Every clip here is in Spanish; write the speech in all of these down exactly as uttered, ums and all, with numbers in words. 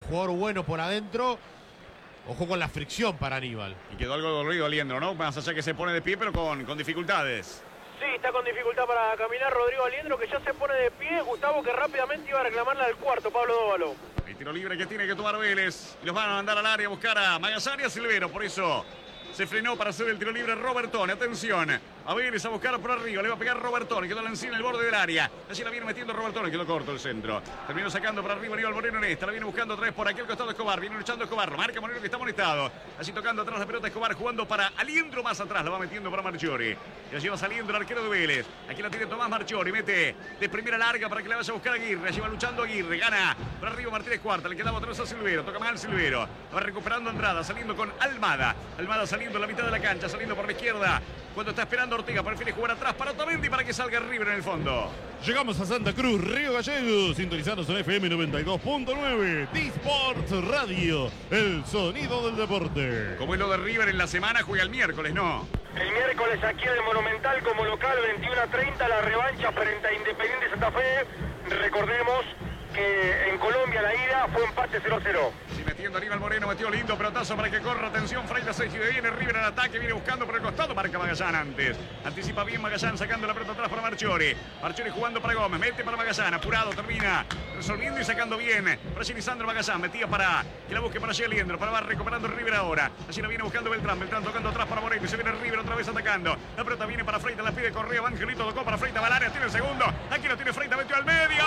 jugador bueno por adentro. Ojo con la fricción para Aníbal. Y quedó algo dolorido Aliendro, ¿no? Más allá que se pone de pie, pero con, con dificultades. Sí, está con dificultad para caminar Rodrigo Aliendro, que ya se pone de pie. Gustavo, que rápidamente iba a reclamarle al cuarto, Pablo Dóvalo. El tiro libre que tiene que tomar Vélez. Y los van a mandar al área a buscar a Magallanes y a Silvero. Por eso se frenó para hacer el tiro libre Robertone. Atención. A Vélez a buscar por arriba. Le va a pegar Robertone. Quedó la encima en el borde del área. Allí la viene metiendo Robertone. Quedó corto el centro. Terminó sacando para arriba Aníbal Moreno en esta. La viene buscando otra vez por aquí al costado de Escobar. Viene luchando Escobar. Marca Moreno que está molestado. Allí tocando atrás la pelota Escobar. Jugando para Aliendro más atrás. La va metiendo para Marchiori. Y allí va saliendo el arquero de Vélez. Aquí la tiene Tomás Marchiori. Mete de primera larga para que la vaya a buscar Aguirre. Allí va luchando Aguirre. Gana por arriba Martínez Cuarta. Le quedaba otra vez a Silvero. Toca mal Silvero. Va recuperando Andrada. Saliendo con Almada. Almada saliendo en la mitad de la cancha. Saliendo por la izquierda. Cuando está esperando Ortega. Prefiere jugar atrás para Otamendi para que salga River en el fondo. Llegamos a Santa Cruz, Río Gallegos, sintonizados en F M noventa y dos punto nueve, D-Sport Radio, el sonido del deporte. Como es lo de River en la semana, juega el miércoles, ¿no? El miércoles aquí en el Monumental como local, veintiuno a treinta, la revancha frente a Independiente Santa Fe. Recordemos que en Colombia la ida fue empate cero cero. Sí, metiendo Aníbal Moreno, metió lindo pelotazo para que corra. Atención, Freitas se viene River al ataque, viene buscando por el costado, marca Magallán antes. Anticipa bien Magallán, sacando la pelota atrás para Marchiori. Marchiori jugando para Gómez, mete para Magallán, apurado, termina resolviendo y sacando bien. Para allí Lisandro Magallán, metía para que la busque para allí Aliendro, para va recuperando River ahora. Allí la viene buscando Beltrán, Beltrán tocando atrás para Moreno y se viene River otra vez atacando. La pelota viene para Freitas, la pide Correa, Angelito tocó para Freitas, Valaria, tiene el segundo. Aquí lo tiene Freitas, metió al medio.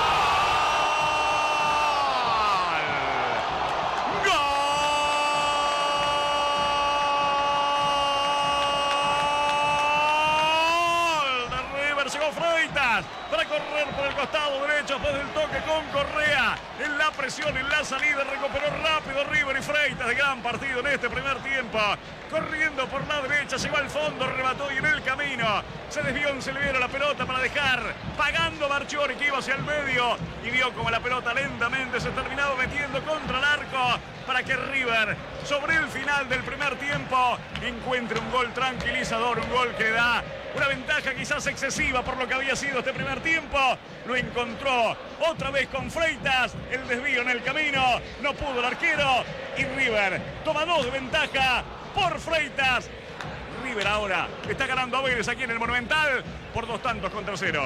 Para correr por el costado derecho después del toque con Correa en la presión, en la salida, recuperó rápido River y Freitas de gran partido en este primer tiempo, corriendo por la derecha, llegó al fondo, remató y en el camino se desvió en Silvero la pelota para dejar pagando a Marchiori que iba hacia el medio y vio como la pelota lentamente se terminaba metiendo contra el arco para que River sobre el final del primer tiempo encuentre un gol tranquilizador, un gol que da una ventaja quizás excesiva por lo que había sido este primer tiempo. Lo encontró otra vez con Freitas, el desvío en el camino, no pudo el arquero y River toma dos de ventaja por Freitas. River ahora está ganando a Vélez aquí en el Monumental por dos tantos contra cero.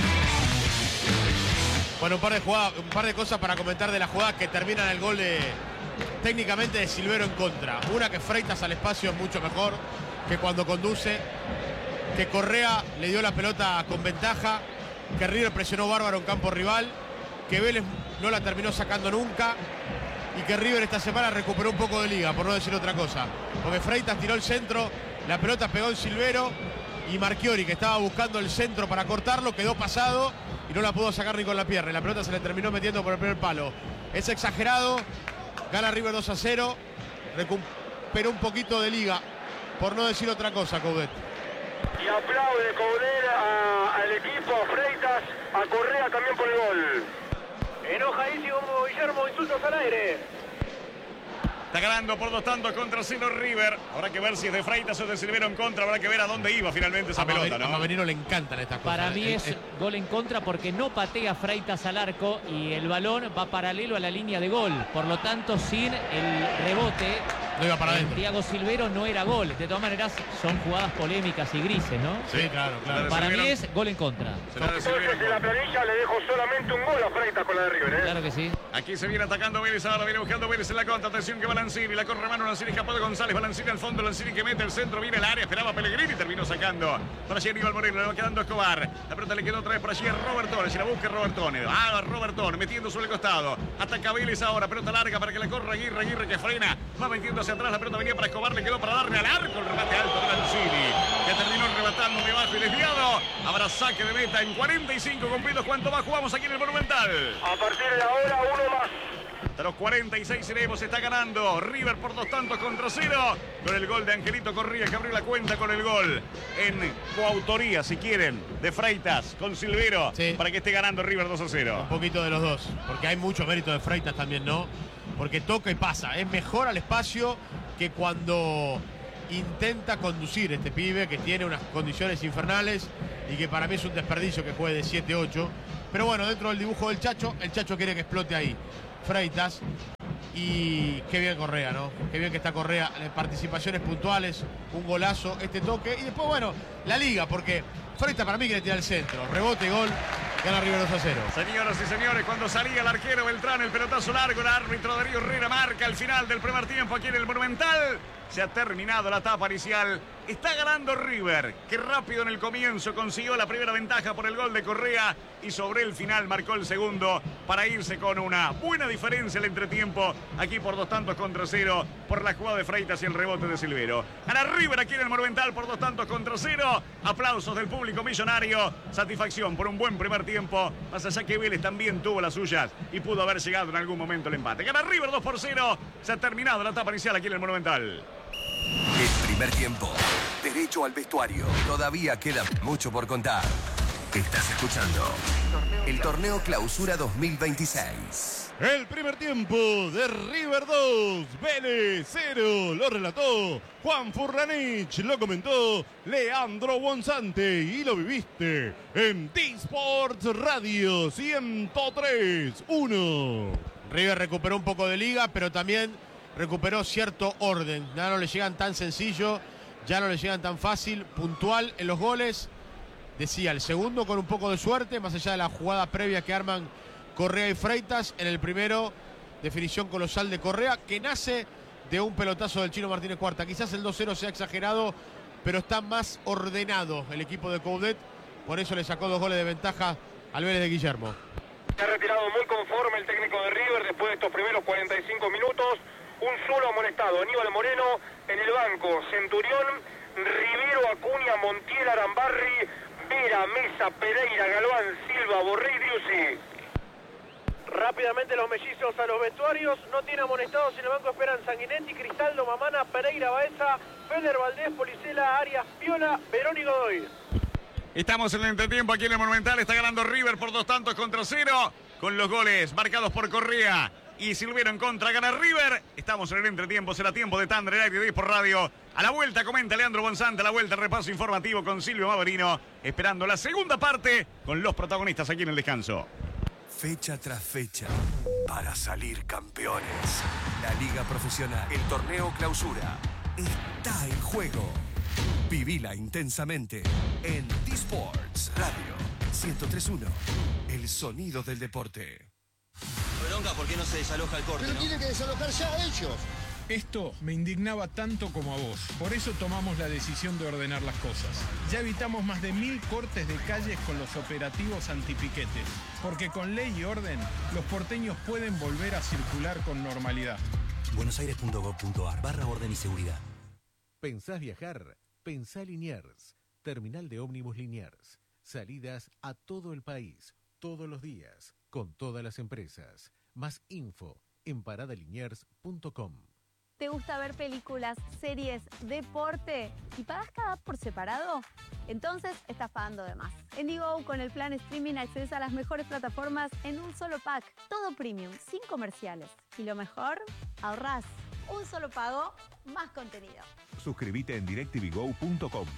Bueno, un par de jugadas, un par de cosas para comentar de la jugada que termina en el gol de técnicamente de Silvero en contra. Una, que Freitas al espacio es mucho mejor que cuando conduce, que Correa le dio la pelota con ventaja, que River presionó bárbaro en campo rival, que Vélez no la terminó sacando nunca y que River esta semana recuperó un poco de liga, por no decir otra cosa. Porque Freitas tiró el centro, la pelota pegó en Silvero y Marchiori, que estaba buscando el centro para cortarlo, quedó pasado y no la pudo sacar ni con la pierna. Y la pelota se le terminó metiendo por el primer palo. Es exagerado, gana River dos a cero, recuperó un poquito de liga, por no decir otra cosa, Coudet. Y aplaude Coudet al equipo, a Freitas, a Correa también por el gol. Enojadísimo Guillermo, insultos al aire. Está ganando por dos tantos contra cero River. Habrá que ver si es de Freitas o de Silvero en contra. Habrá que ver a dónde iba finalmente esa a pelota, Maver, ¿no? A Maverino le encantan estas cosas. Para mí el, es el, gol en contra porque no patea Freitas al arco y el balón va paralelo a la línea de gol. Por lo tanto, sin el rebote, no iba para adentro. Thiago Silvero no era gol. De todas maneras, son jugadas polémicas y grises, ¿no? Sí, claro, claro. Para mí es gol en contra. Entonces en la planilla le dejo solamente un gol a Freitas con la de River, ¿eh? Claro que sí. Aquí se viene atacando Vélez, ahora viene buscando Vélez en la contra. Atención que va Lanzini, la corre mano Lanzini, escapó de González, va Lanzini al fondo, Lanzini que mete el centro, viene el área, esperaba Pellegrini y terminó sacando. Para allí Aníbal Moreno, le va quedando Escobar. La pelota le quedó otra vez por allí a Robertone, si la busca Robertone. Ah, Robertone metiendo sobre el costado. Ataca Vélez ahora, pelota larga para que la corra Aguirre, Aguirre que frena. Va metiendo hacia atrás, la pelota venía para Escobar, le quedó para darle al arco, el remate alto de Lanzini, que terminó rematando de abajo y desviado. Habrá saque de meta en cuarenta y cinco cumplidos. ¿Cuánto más jugamos aquí en el Monumental? A partir de ahora, uno más. Hasta los cuarenta y seis iremos, está ganando River por dos tantos contra cero, con el gol de Angelito Correa, que abrió la cuenta con el gol en coautoría, si quieren, de Freitas con Silvero, sí, para que esté ganando River dos a cero. Un poquito de los dos, porque hay mucho mérito de Freitas también, ¿no? Porque toca y pasa, es mejor al espacio que cuando intenta conducir este pibe, que tiene unas condiciones infernales y que para mí es un desperdicio que juegue de siete ocho. Pero bueno, dentro del dibujo del Chacho, el Chacho quiere que explote ahí. Freitas Y qué bien Correa, ¿no? Qué bien que está Correa. Participaciones puntuales, un golazo, este toque. Y después, bueno, la liga, porque Freitas para mí quiere tirar el centro. Rebote y gol. Gana River dos a cero. Señoras y señores, cuando salía el arquero Beltrán, el pelotazo largo, el árbitro Darío Herrera marca el final del primer tiempo aquí en el Monumental. Se ha terminado la etapa inicial. Está ganando River, que rápido en el comienzo consiguió la primera ventaja por el gol de Correa y sobre el final marcó el segundo para irse con una buena diferencia el entretiempo aquí por dos tantos contra cero por la jugada de Freitas y el rebote de Silvero. Gana River aquí en el Monumental por dos tantos contra cero. Aplausos del público millonario. Satisfacción por un buen primer tiempo. Más allá que Vélez también tuvo las suyas y pudo haber llegado en algún momento el empate. Gana River dos por cero. Se ha terminado la etapa inicial aquí en el Monumental. El primer tiempo, derecho al vestuario. Todavía queda mucho por contar. Estás escuchando el Torneo Clausura dos mil veintiséis. El primer tiempo de River dos, Vélez cero. Lo relató Juan Furlanich, lo comentó Leandro Bonzante y lo viviste en T-Sports Radio ciento tres uno. River recuperó un poco de liga, pero también recuperó cierto orden. Ya no le llegan tan sencillo, ya no le llegan tan fácil, puntual en los goles. Decía, el segundo con un poco de suerte, más allá de la jugada previa que arman Correa y Freitas. En el primero, definición colosal de Correa, que nace de un pelotazo del Chino Martínez Cuarta. Quizás el dos cero sea exagerado, pero está más ordenado el equipo de Coudet. Por eso le sacó dos goles de ventaja al Vélez de Guillermo. Se ha retirado muy conforme el técnico de River después de estos primeros cuarenta y cinco minutos. Un solo amonestado, Aníbal Moreno en el banco. Centurión, Rivero, Acuña, Montiel, Arambarri, Vera, Mesa, Pereira, Galván, Silva, Borré y Driussi. Rápidamente los mellizos a los vestuarios. No tiene amonestados en el banco, esperan Sanguinetti, Cristaldo, Mamana, Pereira, Baeza, Feder, Valdés, Policela, Arias, Piola, Verón y Godoy. Estamos en el entretiempo aquí en el Monumental. Está ganando River por dos tantos contra cero. Con los goles marcados por Correa y Silvero en contra. Gana River. Estamos en el entretiempo. Será tiempo de Tandre, aire de por radio. A la vuelta comenta Leandro Bonzante. A la vuelta repaso informativo con Silvio Maverino. Esperando la segunda parte con los protagonistas aquí en el descanso. Fecha tras fecha, para salir campeones. La Liga Profesional, el Torneo Clausura, está en juego. Vivila intensamente en T-Sports Radio ciento tres uno, el sonido del deporte. Bronca, ¿por qué no se desaloja el corte? Pero ¿no? tiene que desalojar ya ellos. Esto me indignaba tanto como a vos. Por eso tomamos la decisión de ordenar las cosas. Ya evitamos más de mil cortes de calles con los operativos antipiquetes. Porque con ley y orden, los porteños pueden volver a circular con normalidad. buenosaires.gov.ar barra orden y seguridad. ¿Pensás viajar? Pensá Liniers. Terminal de ómnibus Liniers. Salidas a todo el país, todos los días, con todas las empresas. Más info en parada liniers punto com. ¿Te gusta ver películas, series, deporte y pagas cada app por separado? Entonces estás pagando de más. En Digo, con el plan streaming accedes a las mejores plataformas en un solo pack. Todo premium, sin comerciales. Y lo mejor, ahorrás. Un solo pago, más contenido. Suscríbete en directvgo punto com.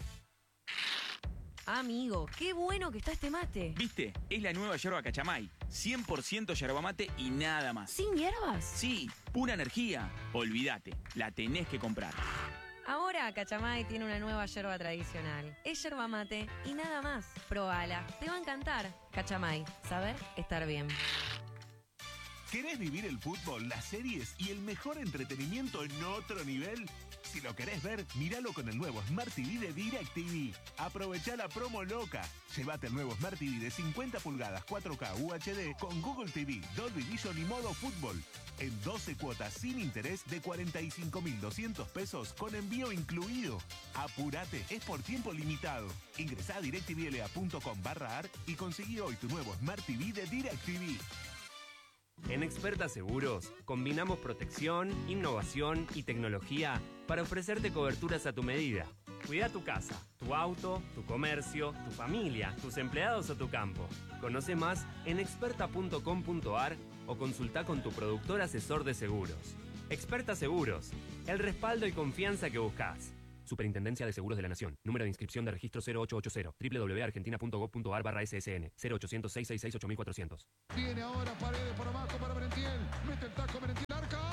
Amigo, qué bueno que está este mate. ¿Viste? Es la nueva yerba Cachamay. cien por ciento yerba mate y nada más. ¿Sin hierbas? Sí, pura energía. Olvídate, la tenés que comprar. Ahora Cachamay tiene una nueva yerba tradicional. Es yerba mate y nada más. Probala, te va a encantar. Cachamay, saber estar bien. ¿Querés vivir el fútbol, las series y el mejor entretenimiento en otro nivel? Si lo querés ver, míralo con el nuevo Smart T V de DirecTV. Aprovechá la promo loca. Llévate el nuevo Smart T V de cincuenta pulgadas cuatro K U H D con Google T V, Dolby Vision y modo fútbol. En doce cuotas sin interés de cuarenta y cinco mil doscientos pesos con envío incluido. Apurate, es por tiempo limitado. Ingresá a directvla.com barra ar y conseguí hoy tu nuevo Smart T V de DirecTV. En Experta Seguros, combinamos protección, innovación y tecnología para ofrecerte coberturas a tu medida. Cuida tu casa, tu auto, tu comercio, tu familia, tus empleados o tu campo. Conoce más en experta punto com punto ar o consulta con tu productor asesor de seguros. Experta Seguros, el respaldo y confianza que buscas. Superintendencia de Seguros de la Nación. Número de inscripción de registro cero ocho ocho cero. doble u doble u doble u punto argentina punto gov punto ar barra S S N. cero ochocientos, seiscientos sesenta y seis, ocho mil cuatrocientos. Viene ahora Paredes por abajo para Merentiel. Mete el taco Merentiel. Arca.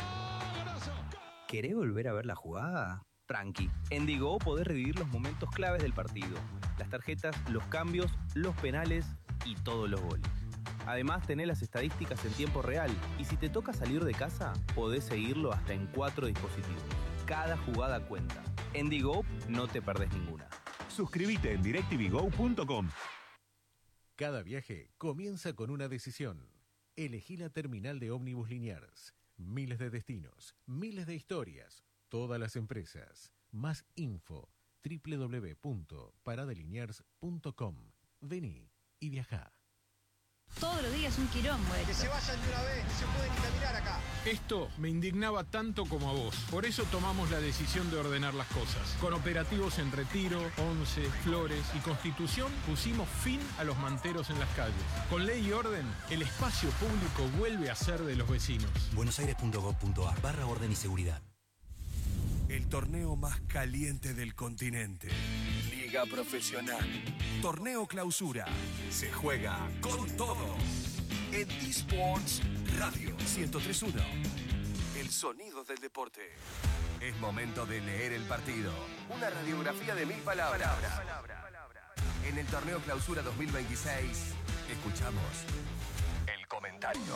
¿Querés volver a ver la jugada? Tranqui, en Digo podés revivir los momentos claves del partido, las tarjetas, los cambios, los penales y todos los goles. Además tenés las estadísticas en tiempo real y si te toca salir de casa, podés seguirlo hasta en cuatro dispositivos. Cada jugada cuenta. En Digo no te perdés ninguna. Suscríbete en directv go punto com. Cada viaje comienza con una decisión. Elegí la terminal de ómnibus Liniers. Miles de destinos, miles de historias, todas las empresas. Más info, doble u doble u doble u punto parada liniers punto com. Vení y viajá. Todos los días un quilombo. Que se vayan de una vez, no se puede ni caminar acá. Esto me indignaba tanto como a vos. Por eso tomamos la decisión de ordenar las cosas. Con operativos en Retiro, Once, Flores y Constitución pusimos fin a los manteros en las calles. Con ley y orden, el espacio público vuelve a ser de los vecinos. buenos aires punto gov punto ar barra orden y seguridad. El torneo más caliente del continente. Liga Profesional. Torneo Clausura. Se juega con todo. En eSports Radio ciento tres punto uno. El sonido del deporte. Es momento de leer el partido. Una radiografía de mil palabras. En el Torneo Clausura dos mil veintiséis, escuchamos el comentario.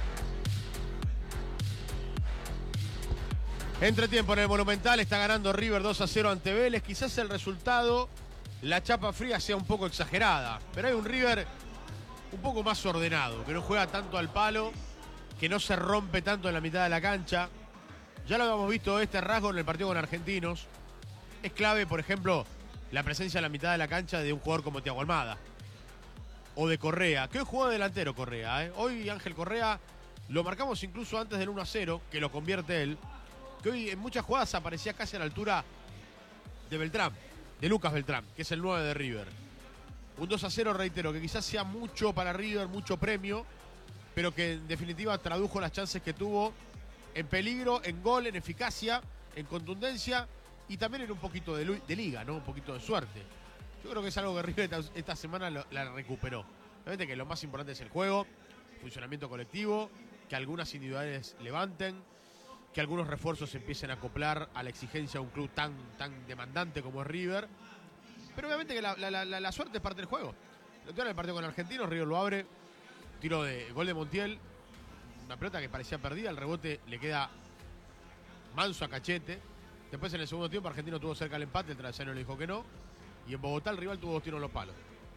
Entretiempo en el Monumental, está ganando River dos a cero ante Vélez. Quizás el resultado, la chapa fría sea un poco exagerada, pero hay un River un poco más ordenado, que no juega tanto al palo, que no se rompe tanto en la mitad de la cancha. Ya lo habíamos visto este rasgo en el partido con Argentinos. Es clave, por ejemplo, la presencia en la mitad de la cancha de un jugador como Thiago Almada o de Correa, que hoy jugó delantero Correa, ¿eh? Hoy Ángel Correa lo marcamos incluso antes del uno a cero, que lo convierte él, que hoy en muchas jugadas aparecía casi a la altura de Beltrán, de Lucas Beltrán, que es el nueve de River. Un dos a cero, reitero, que quizás sea mucho para River, mucho premio, pero que en definitiva tradujo las chances que tuvo en peligro, en gol, en eficacia, en contundencia y también en un poquito de, de liga, ¿no? Un poquito de suerte. Yo creo que es algo que River esta, esta semana lo, la recuperó. Obviamente que lo más importante es el juego, funcionamiento colectivo, que algunas individuales levanten, que algunos refuerzos se empiecen a acoplar a la exigencia de un club tan, tan demandante como es River. Pero obviamente que la, la, la, la suerte es parte del juego. En el partido con Argentinos, River lo abre, tiro de gol de Montiel, una pelota que parecía perdida, el rebote le queda manso a Cachete. Después en el segundo tiempo Argentino tuvo cerca el empate, el travesaño le dijo que no. Y en Bogotá el rival tuvo dos tiros en los palos.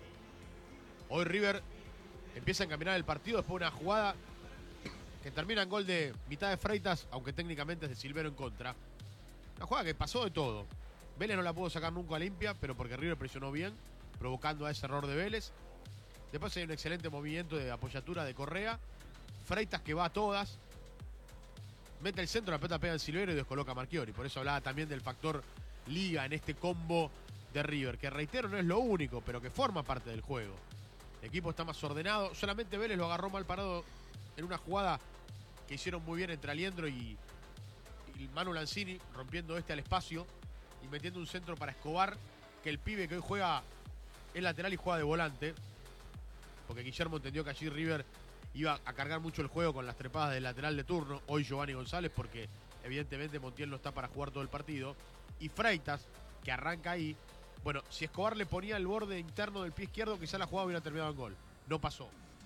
Hoy River empieza a encaminar el partido después de una jugada que termina en gol de mitad de Freitas, aunque técnicamente es de Silvero en contra. Una jugada que pasó de todo. Vélez no la pudo sacar nunca limpia, pero porque River presionó bien, provocando a ese error de Vélez. Después hay un excelente movimiento de apoyatura de Correa. Freitas que va a todas. Mete el centro, la pelota pega en Silvero y descoloca a Marchiori. Por eso hablaba también del factor liga en este combo de River, que reitero no es lo único, pero que forma parte del juego. El equipo está más ordenado. Solamente Vélez lo agarró mal parado en una jugada que hicieron muy bien entre Aliendro y, y Manu Lanzini, rompiendo este al espacio y metiendo un centro para Escobar, que el pibe que hoy juega es lateral y juega de volante, porque Guillermo entendió que allí River iba a cargar mucho el juego con las trepadas del lateral de turno, hoy Giovanni González, porque evidentemente Montiel no está para jugar todo el partido, y Freitas, que arranca ahí. Bueno, si Escobar le ponía el borde interno del pie izquierdo, quizá la jugada hubiera terminado en gol. No pasó.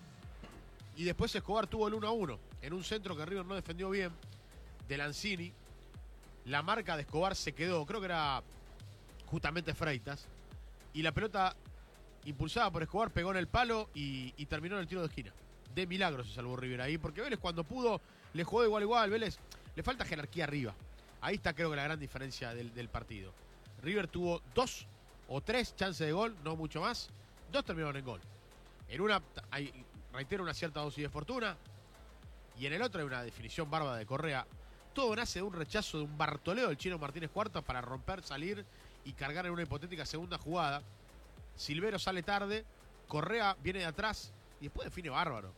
Y después Escobar tuvo el uno a uno en un centro que River no defendió bien, de Lanzini. La marca de Escobar se quedó, creo que era justamente Freitas, y la pelota impulsada por Escobar pegó en el palo y, y terminó en el tiro de esquina. De milagro se salvó River ahí, porque Vélez cuando pudo le jugó igual igual. Vélez le falta jerarquía arriba. Ahí está creo que la gran diferencia del, del partido. River tuvo dos o tres chances de gol, no mucho más. Dos terminaron en gol. En una, hay, reitero, una cierta dosis de fortuna. Y en el otro hay una definición bárbara de Correa. Todo nace de un rechazo de un Bartoleo del Chino Martínez Cuarta para romper, salir y cargar en una hipotética segunda jugada. Silvero sale tarde, Correa viene de atrás y después define bárbaro.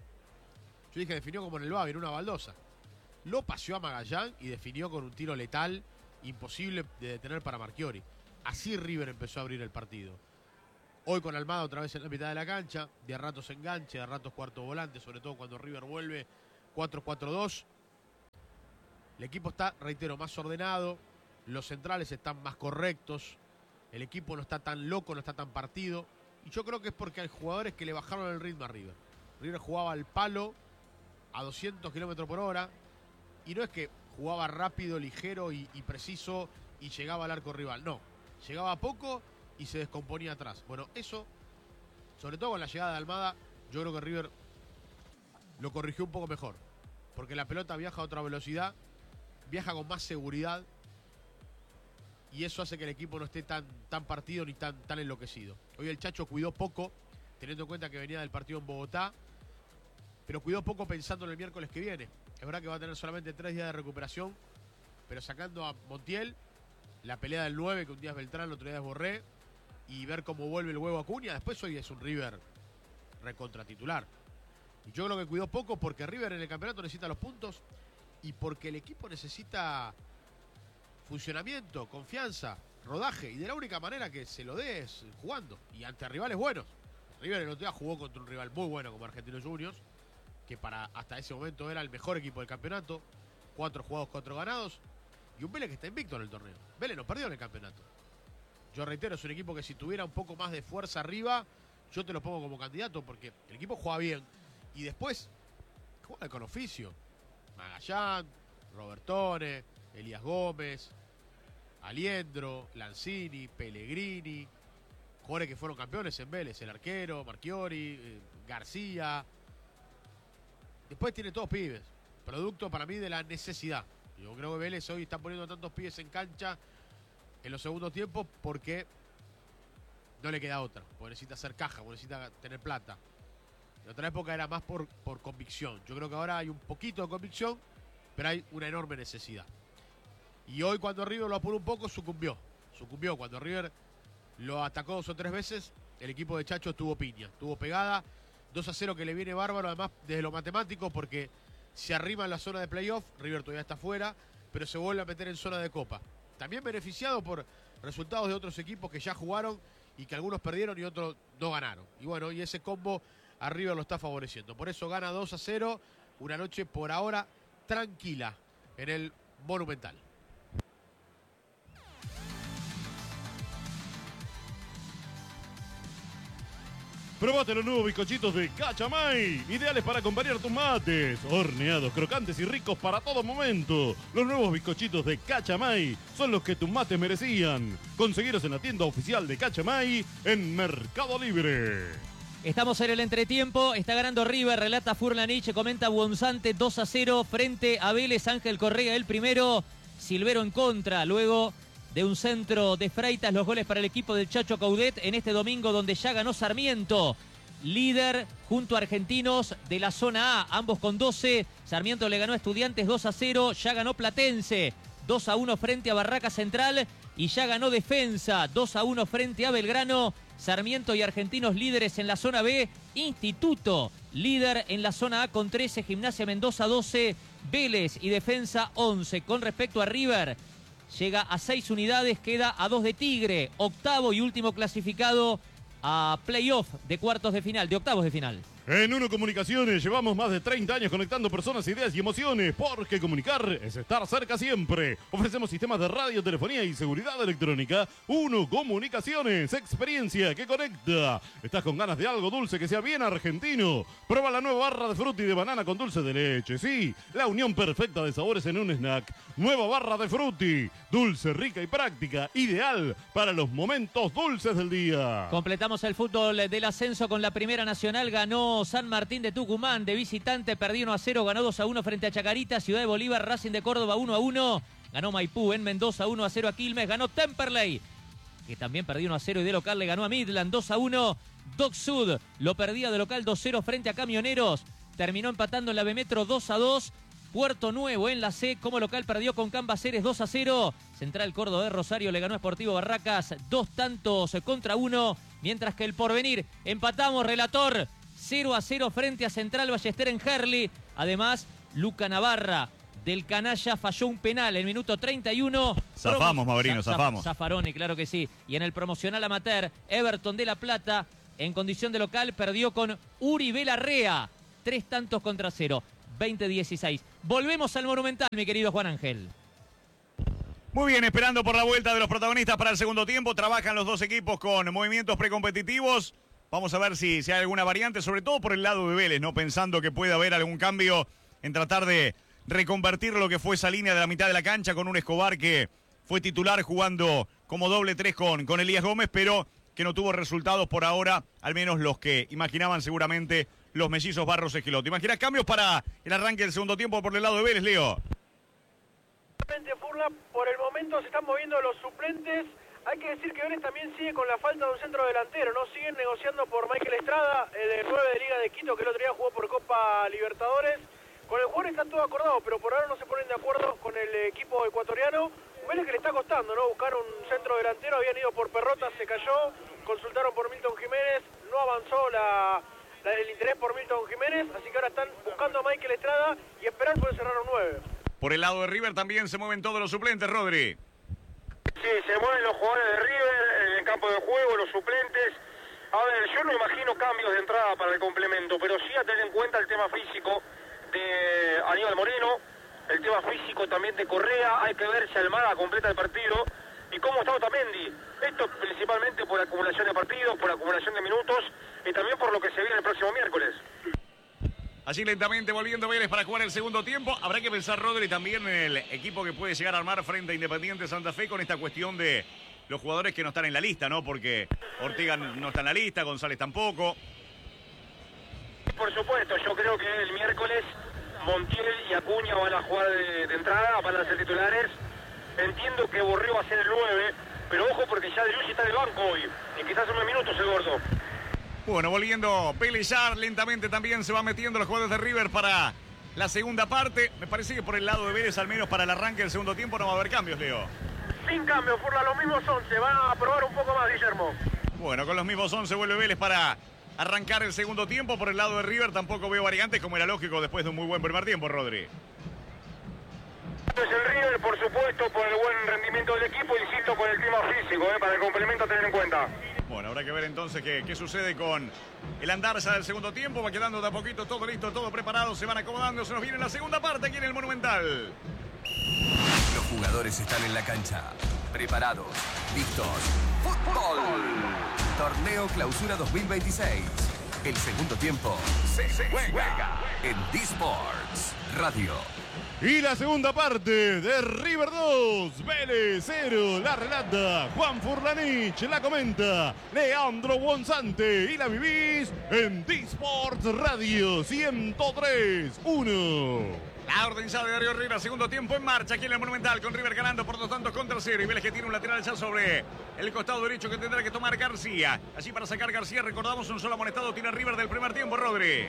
Yo dije definió como en el Babi, en una baldosa. Lo paseó a Magallán y definió con un tiro letal, imposible de detener para Marchiori. Así River empezó a abrir el partido. Hoy con Almada otra vez en la mitad de la cancha, de a ratos enganche, de a ratos cuarto volante, sobre todo cuando River vuelve cuatro cuatro dos. El equipo está, reitero, más ordenado, los centrales están más correctos, el equipo no está tan loco, no está tan partido. Y yo creo que es porque hay jugadores que le bajaron el ritmo a River. River jugaba al palo a doscientos kilómetros por hora y no es que jugaba rápido, ligero y, y preciso y llegaba al arco rival. No, llegaba poco y se descomponía atrás. Bueno, eso, sobre todo con la llegada de Almada, yo creo que River lo corrigió un poco mejor. Porque la pelota viaja a otra velocidad, viaja con más seguridad y eso hace que el equipo no esté tan, tan partido ni tan, tan enloquecido. Hoy el Chacho cuidó poco, teniendo en cuenta que venía del partido en Bogotá, pero cuidó poco pensando en el miércoles que viene. Es verdad que va a tener solamente tres días de recuperación, pero sacando a Montiel, la pelea del nueve, que un día es Beltrán, el otro día es Borré, y ver cómo vuelve el huevo Acuña, después hoy es un River recontra titular. Y yo creo que cuidó poco porque River en el campeonato necesita los puntos y porque el equipo necesita funcionamiento, confianza, rodaje, y de la única manera que se lo dé es jugando y ante rivales buenos. River el otro día jugó contra un rival muy bueno como Argentinos Juniors, que para hasta ese momento era el mejor equipo del campeonato, cuatro jugados, cuatro ganados, y un Vélez que está invicto en el torneo. Vélez no perdió en el campeonato. Yo reitero, es un equipo que si tuviera un poco más de fuerza arriba, yo te lo pongo como candidato porque el equipo juega bien y después juega con oficio. Magallán, Robertone, Elías Gómez, Aliendro, Lanzini, Pellegrini, jugadores que fueron campeones en Vélez, el arquero, Marchiori, eh, García. Después tiene todos pibes, producto para mí de la necesidad. Yo creo que Vélez hoy está poniendo tantos pibes en cancha en los segundos tiempos porque no le queda otra, porque necesita hacer caja, porque necesita tener plata. En otra época era más por, por convicción. Yo creo que ahora hay un poquito de convicción, pero hay una enorme necesidad. Y hoy cuando River lo apuró un poco, sucumbió. Sucumbió. Cuando River lo atacó dos o tres veces, el equipo de Chacho tuvo piña, tuvo pegada. dos a cero que le viene bárbaro, además desde lo matemático, porque se arrima en la zona de playoff. River todavía está fuera, pero se vuelve a meter en zona de copa. También beneficiado por resultados de otros equipos que ya jugaron y que algunos perdieron y otros no ganaron. Y bueno, y ese combo a River lo está favoreciendo. Por eso gana dos a cero, una noche por ahora tranquila en el Monumental. Probate los nuevos bizcochitos de Cachamay, ideales para acompañar tus mates, horneados, crocantes y ricos para todo momento. Los nuevos bizcochitos de Cachamay son los que tus mates merecían. Conseguiros en la tienda oficial de Cachamay en Mercado Libre. Estamos en el entretiempo, está ganando River, relata Furlanich, comenta Buonzante, dos a cero frente a Vélez. Ángel Correa el primero, Silvero en contra, luego de un centro de Freitas, los goles para el equipo del Chacho Coudet en este domingo donde ya ganó Sarmiento, líder junto a Argentinos de la zona A, ambos con doce. Sarmiento le ganó a Estudiantes dos a cero, ya ganó Platense dos a uno frente a Barraca Central y ya ganó Defensa dos a uno frente a Belgrano. Sarmiento y Argentinos líderes en la zona B, Instituto líder en la zona A con trece, Gimnasia Mendoza doce, Vélez y Defensa once. Con respecto a River, llega a seis unidades, queda a dos de Tigre, octavo y último clasificado a playoff de cuartos de final, de octavos de final. En Uno Comunicaciones llevamos más de treinta años conectando personas, ideas y emociones, porque comunicar es estar cerca siempre. Ofrecemos sistemas de radio, telefonía y seguridad electrónica. Uno Comunicaciones, experiencia que conecta. ¿Estás con ganas de algo dulce que sea bien argentino? Prueba la nueva barra de frutti de banana con dulce de leche. Sí, la unión perfecta de sabores en un snack. Nueva barra de frutti, dulce, rica y práctica, ideal para los momentos dulces del día. Completamos el fútbol del ascenso con la Primera Nacional, ganó San Martín de Tucumán, de visitante perdió uno a cero, ganó dos a uno frente a Chacarita. Ciudad de Bolívar, Racing de Córdoba uno a uno, ganó Maipú en Mendoza uno a cero a Quilmes, ganó Temperley, que también perdió uno a cero y de local le ganó a Midland dos a uno. Doc Sud lo perdía de local dos a cero frente a Camioneros, terminó empatando en la B Metro dos a dos. Puerto Nuevo en la C como local perdió con Cambaceres dos a cero. Central Córdoba de Rosario le ganó a Sportivo Barracas dos tantos contra uno, mientras que el Porvenir empatamos, relator, cero a cero frente a Central Ballester en Herli. Además, Luca Navarra del Canalla falló un penal en el minuto treinta y uno. Zafamos, Maurino, Zaf zafamos. Zafaroni, claro que sí. Y en el promocional amateur, Everton de La Plata, en condición de local, perdió con Uribe Larrea. Tres tantos contra cero. veinte dieciséis. Volvemos al Monumental, mi querido Juan Ángel. Muy bien, esperando por la vuelta de los protagonistas para el segundo tiempo. Trabajan los dos equipos con movimientos precompetitivos. Vamos a ver si, si hay alguna variante, sobre todo por el lado de Vélez, ¿no? Pensando que puede haber algún cambio en tratar de reconvertir lo que fue esa línea de la mitad de la cancha con un Escobar que fue titular jugando como doble tres con, con Elías Gómez, pero que no tuvo resultados por ahora, al menos los que imaginaban seguramente los mellizos Barros Esqueloto. ¿Imaginás cambios para el arranque del segundo tiempo por el lado de Vélez, Leo? Furla, por el momento se están moviendo los suplentes. Hay que decir que Vélez también sigue con la falta de un centro delantero, ¿no? Siguen negociando por Michael Estrada, el nueve de Liga de Quito, que el otro día jugó por Copa Libertadores. Con el jugador está todo acordado, pero por ahora no se ponen de acuerdo con el equipo ecuatoriano. Vélez que le está costando, ¿no? Buscar un centro delantero, habían ido por Perrota, se cayó, consultaron por Milton Jiménez, no avanzó la, la, el interés por Milton Jiménez, así que ahora están buscando a Michael Estrada y esperar puede cerrar un nueve. Por el lado de River también se mueven todos los suplentes, Rodri. Sí, se mueven los jugadores de River en el campo de juego, los suplentes. A ver, yo no imagino cambios de entrada para el complemento, pero sí a tener en cuenta el tema físico de Aníbal Moreno, el tema físico también de Correa. Hay que ver si Almada completa el partido y cómo está Otamendi. Esto principalmente por acumulación de partidos, por acumulación de minutos y también por lo que se viene el próximo miércoles. Así lentamente volviendo Vélez para jugar el segundo tiempo. Habrá que pensar, Rodri, también en el equipo que puede llegar a armar frente a Independiente Santa Fe con esta cuestión de los jugadores que no están en la lista, ¿no? Porque Ortega no está en la lista, González tampoco. Por supuesto, yo creo que el miércoles Montiel y Acuña van a jugar de, de entrada, van a ser titulares. Entiendo que Borré va a ser el nueve, pero ojo porque ya De Luis está en el banco hoy y quizás unos minutos el gordo. Bueno, volviendo Pelillar, lentamente también se van metiendo los jugadores de River para la segunda parte. Me parece que por el lado de Vélez, al menos para el arranque del segundo tiempo, no va a haber cambios, Leo. Sin cambios, Furla, los mismos once. Van a probar un poco más, Guillermo. Bueno, con los mismos once vuelve Vélez para arrancar el segundo tiempo. Por el lado de River tampoco veo variantes, como era lógico después de un muy buen primer tiempo, Rodri. Es el River, por supuesto, por el buen rendimiento del equipo, insisto, con el tema físico, eh, para el complemento a tener en cuenta. Bueno, habrá que ver entonces qué, qué sucede con el andar ya del segundo tiempo. Va quedando de a poquito todo listo, todo preparado. Se van acomodando, se nos viene la segunda parte aquí en el Monumental. Los jugadores están en la cancha, preparados, listos. ¡Fútbol! Torneo Clausura dos mil veintiséis. El segundo tiempo se, se juega en D-Sports Radio. Y la segunda parte de River dos, Vélez cero, la relata Juan Furlanich, la comenta Leandro Bonzante y la vivís en D-Sports Radio ciento tres punto uno. La orden ya de Darío Rivera, segundo tiempo en marcha aquí en el Monumental, con River ganando por dos tantos contra cero y Vélez que tiene un lateral ya sobre el costado derecho que tendrá que tomar García. Así para sacar García, recordamos, un solo amonestado tiene River del primer tiempo, Rodri.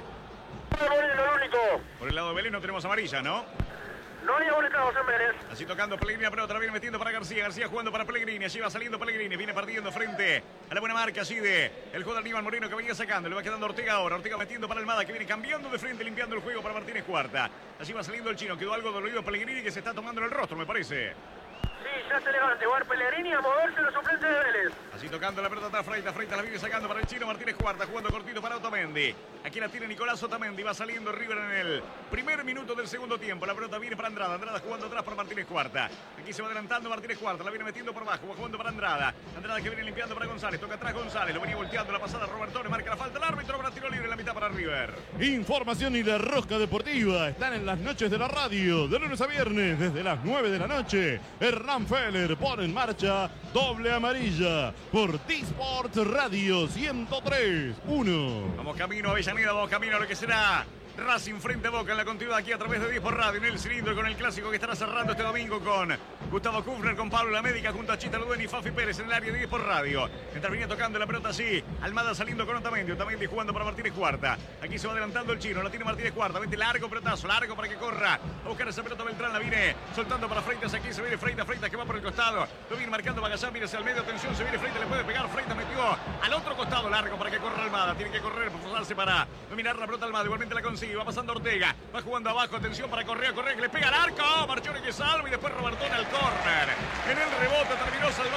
Lo único. Por el lado de Vélez no tenemos amarilla, ¿no? No hay amonestados en Vélez. Así tocando Pellegrini, pero otra viene metiendo para García. García jugando para Pellegrini. Allí va saliendo Pellegrini. Viene partiendo frente a la buena marca allí de el jugador Aníbal Moreno que venía sacando. Le va quedando Ortega ahora. Ortega metiendo para Almada que viene cambiando de frente, limpiando el juego para Martínez Cuarta. Allí va saliendo el chino. Quedó algo dolorido Pellegrini que se está tomando en el rostro, me parece. Sí, ya se levanta. Va Pellegrini a moverse los suplentes de Vélez. Así tocando la pelota atrás, Freitas. Freitas la viene sacando para el chino Martínez Cuarta. Jugando cortito para Otamendi. Aquí la tiene Nicolás Otamendi. Va saliendo River en el primer minuto del segundo tiempo. La pelota viene para Andrada. Andrada jugando atrás para Martínez Cuarta. Aquí se va adelantando Martínez Cuarta. La viene metiendo por abajo. Va jugando para Andrada. Andrada que viene limpiando para González. Toca atrás González. Lo venía volteando la pasada. Robertone marca la falta. El árbitro para tiro libre en la mitad para River. Información y la rosca deportiva están en las noches de la radio. De lunes a viernes desde las nueve de la noche. Hernán Feller pone en marcha doble amarilla por D-Sports Radio ciento tres punto uno. Vamos camino a Avellaneda. Vamos camino a lo que será Racing frente a Boca en la continuidad aquí a través de D-Sport Radio en el cilindro con el clásico que estará cerrando este domingo con Gustavo Kufner, con Pablo La Médica junto a Chita Ludén y Fafi Pérez en el área de D-Sport Radio. Intervenía tocando la pelota así, Almada saliendo con Otamendi, Otamendi jugando para Martínez Cuarta. Aquí se va adelantando el chino, la tiene Martínez Cuarta, vente largo pelotazo, largo para que corra a buscar esa pelota Beltrán, la viene soltando para Freitas, aquí se viene Freitas, Freitas que va por el costado, lo viene marcando Bagallán, viene hacia el medio, atención, se viene Freitas, le puede pegar, Freitas metió al otro costado, largo para que corra Almada, tiene que correr, forzarse para dominar la pelota Almada, igualmente la consigue, va pasando Ortega, va jugando abajo, atención para Correa, Correa que le pega al arco, Marchoni que salva y después Robertone al córner. En el rebote terminó salvando Marchoni.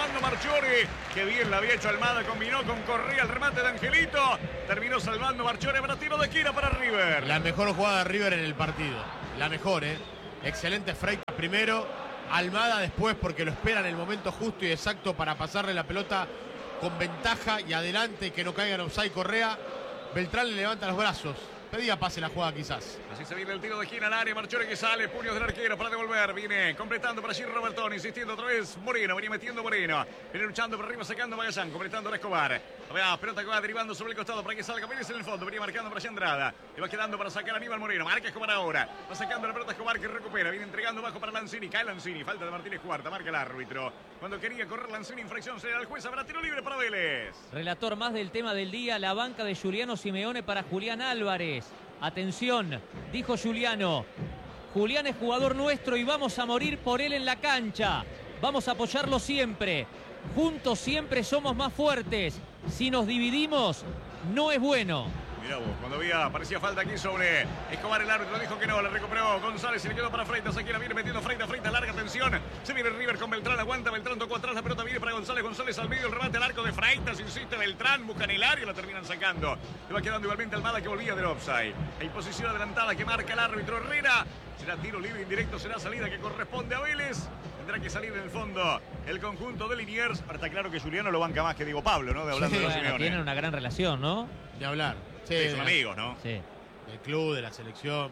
Marchiori. Que bien la había hecho Almada, combinó con Correa el remate de Angelito. Terminó salvando Marchiori para tiro de esquina para River. La mejor jugada de River en el partido. La mejor, ¿eh? Excelente Freitas primero, Almada después porque lo espera en el momento justo y exacto para pasarle la pelota con ventaja y adelante, que no caiga en offside Correa. Beltrán le levanta los brazos. Pedía pase la jugada quizás. Así se viene el tiro de esquina al área. Marchiori que sale, puños del arquero para devolver. Viene completando para allí Robertoni, insistiendo otra vez Moreno. Venía metiendo Moreno. Viene luchando por arriba, sacando Magallán, completando a Escobar. Vea, pelota que va derivando sobre el costado para que salga Vélez en el fondo. Venía marcando para allá Andrada. Le va quedando para sacar a Aníbal Moreno. Marca Escobar ahora. Va sacando la pelota Escobar que recupera. Viene entregando bajo para Lanzini. Cae Lanzini. Falta de Martínez Cuarta. Marca el árbitro. Cuando quería correr Lanzini, infracción sería el juez. Habrá tiro libre para Vélez. Relator más del tema del día, la banca de Juliano Simeone para Julián Álvarez. Atención, dijo Juliano. Julián es jugador nuestro y vamos a morir por él en la cancha. Vamos a apoyarlo siempre. Juntos siempre somos más fuertes. Si nos dividimos, no es bueno. Mirá vos, cuando había, parecía falta aquí sobre Escobar, el árbitro dijo que no, le recuperó González y le quedó para Freitas. Aquí la viene metiendo Freitas, Freitas, larga tensión. Se viene River con Beltrán, aguanta Beltrán, tocó atrás, la pelota viene para González, González al medio, el remate al arco de Freitas, insiste Beltrán, buscan el área, la terminan sacando. Le va quedando igualmente Almada que volvía del offside. Hay posición adelantada que marca el árbitro Herrera. Será tiro libre indirecto, será salida que corresponde a Vélez. Tendrá que salir en el fondo el conjunto de Liniers. Ahora está claro que Juliano lo banca más que Diego Pablo, ¿no? De hablando Sí, de los bueno, Simeone. tienen una gran relación, ¿no? De hablar. Sí, Sí, son amigos, ¿no? Sí. Del club, de la selección.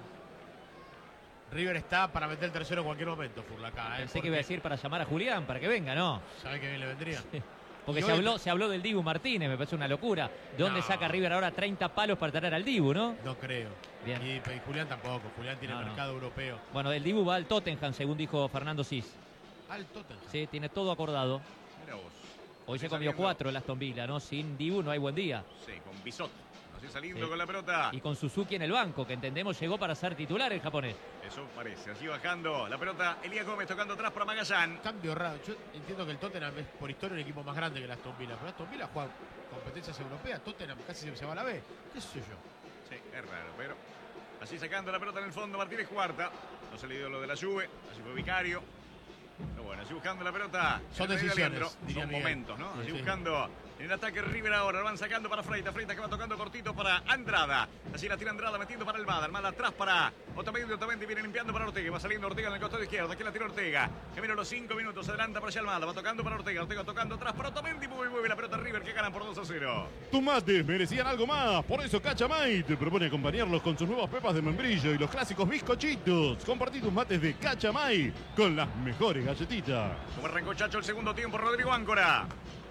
River está para meter el tercero en cualquier momento, Furlacá. ¿eh? Pensé que iba a decir para llamar a Julián, para que venga, ¿no? ¿Sabe qué bien le vendría? Sí. Porque Y se hoy- habló, se habló del Dibu Martínez, me parece una locura. ¿De dónde No. saca River ahora treinta palos para traer al Dibu, no? No creo. Bien. Y, y Julián tampoco. Julián tiene No, no. mercado europeo. Bueno, el Dibu va al Tottenham, según dijo Fernando Cis. Al Tottenham. Sí, tiene todo acordado. Mira vos. Hoy se Así comió saliendo. cuatro el Aston Villa, ¿no? Sin Dibu no hay buen día. Sí, con Bisot. Así saliendo Sí. con la pelota. Y con Suzuki en el banco, que entendemos llegó para ser titular el japonés. Eso parece. Así bajando la pelota. Elías Gómez tocando atrás para Magallán. Cambio raro. Yo entiendo que el Tottenham es por historia un equipo más grande que el Aston Villa. Pero Aston Villa juega competencias europeas. Tottenham casi se va a la B. ¿Qué sé yo? Sí, es raro, pero así sacando la pelota en el fondo Martínez Cuarta. No se le dio lo de la Juve. Así fue Vicario. Pero bueno, así buscando la pelota. Son en el medio decisiones, Leandro. diría Son Miguel. momentos, ¿no? Sí, Así sí. buscando en el ataque River ahora. Lo van sacando para Freitas. Freitas que va tocando cortito para Andrada. Así la tira Andrada metiendo para Almada. Almada atrás para Otamendi. Otamendi viene limpiando para Ortega. Va saliendo Ortega en el costado izquierdo. Aquí la tira Ortega. Que viene los cinco minutos. Adelanta para allá Almada. Va tocando para Ortega. Ortega tocando atrás para Otamendi. Muy muy bien la pelota River que ganan por dos a cero. Tus mates merecían algo más, por eso Cachamay te propone acompañarlos con sus nuevas pepas de membrillo y los clásicos bizcochitos. Compartí tus mates de Cachamay con las mejores galletitas. Como arrancó Chacho el segundo tiempo, Rodrigo Áncora.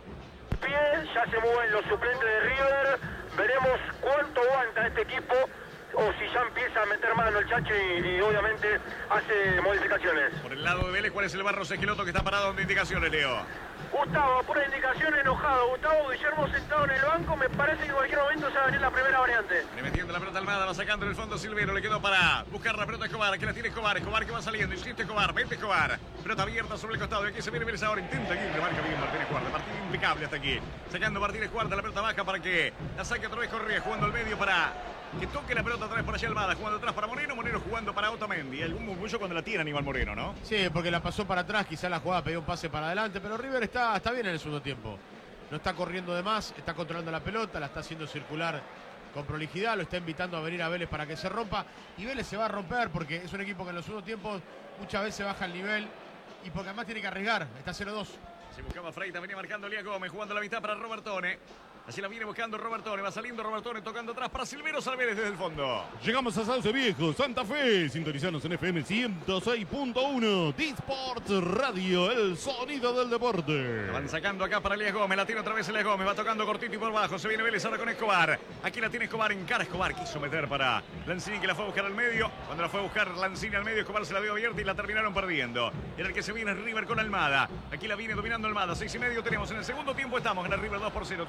Bien, ya se mueven los suplentes de River. Veremos cuánto aguanta este equipo o si ya empieza a meter mano el Chacho y, y obviamente hace modificaciones. Por el lado de Vélez, ¿cuál es el Barros Esqueloto que está parado donde indicaciones, Leo? Gustavo, por indicación enojado. Gustavo Guillermo sentado en el banco. Me parece que en cualquier momento se va a venir la primera variante. Viene metiendo la pelota Almada, va sacando en el fondo Silvero, le quedó para buscar la pelota Escobar, aquí la tiene Escobar, Escobar que va saliendo, insiste Escobar, vente Escobar, pelota abierta sobre el costado, y aquí se viene Vélez ahora, intenta aquí, le marca bien Martínez Cuarta, Martín impecable hasta aquí, sacando Martínez Cuarta, la pelota baja para que la saque otra vez Correa, jugando al medio para que toque la pelota otra vez por allá Almada, jugando atrás para Moreno, Moreno jugando para Otamendi, algún murmullo cuando la tiene Aníbal Moreno, ¿no? Sí, porque la pasó para atrás, quizá la jugada pidió un pase para adelante, pero River está, está bien en el segundo tiempo. No está corriendo de más, está controlando la pelota, la está haciendo circular con prolijidad, lo está invitando a venir a Vélez para que se rompa. Y Vélez se va a romper porque es un equipo que en los segundos tiempos muchas veces baja el nivel y porque además tiene que arriesgar, está cero dos. Se buscaba Freitas, venía marcando Elías Gómez, jugando la mitad para Robertone. Así la viene buscando Robertone, va saliendo Robertone, tocando atrás para Silvero Salvérez desde el fondo. Llegamos a Sauce Viejo, Santa Fe. Sintonizanos en F M ciento seis punto uno. D-Sport Radio, el sonido del deporte. La van sacando acá para Elías Gómez, la tiene otra vez Elías Gómez, va tocando cortito y por bajo, se viene Vélez ahora con Escobar. Aquí la tiene Escobar, en cara Escobar, quiso meter para Lanzini que la fue a buscar al medio. Cuando la fue a buscar Lanzini al medio, Escobar se la vio abierta y la terminaron perdiendo. Era el que se viene River con Almada. Aquí la viene dominando Almada, seis y medio tenemos en el segundo tiempo, estamos en el River dos por cero. Todo lo hizo en el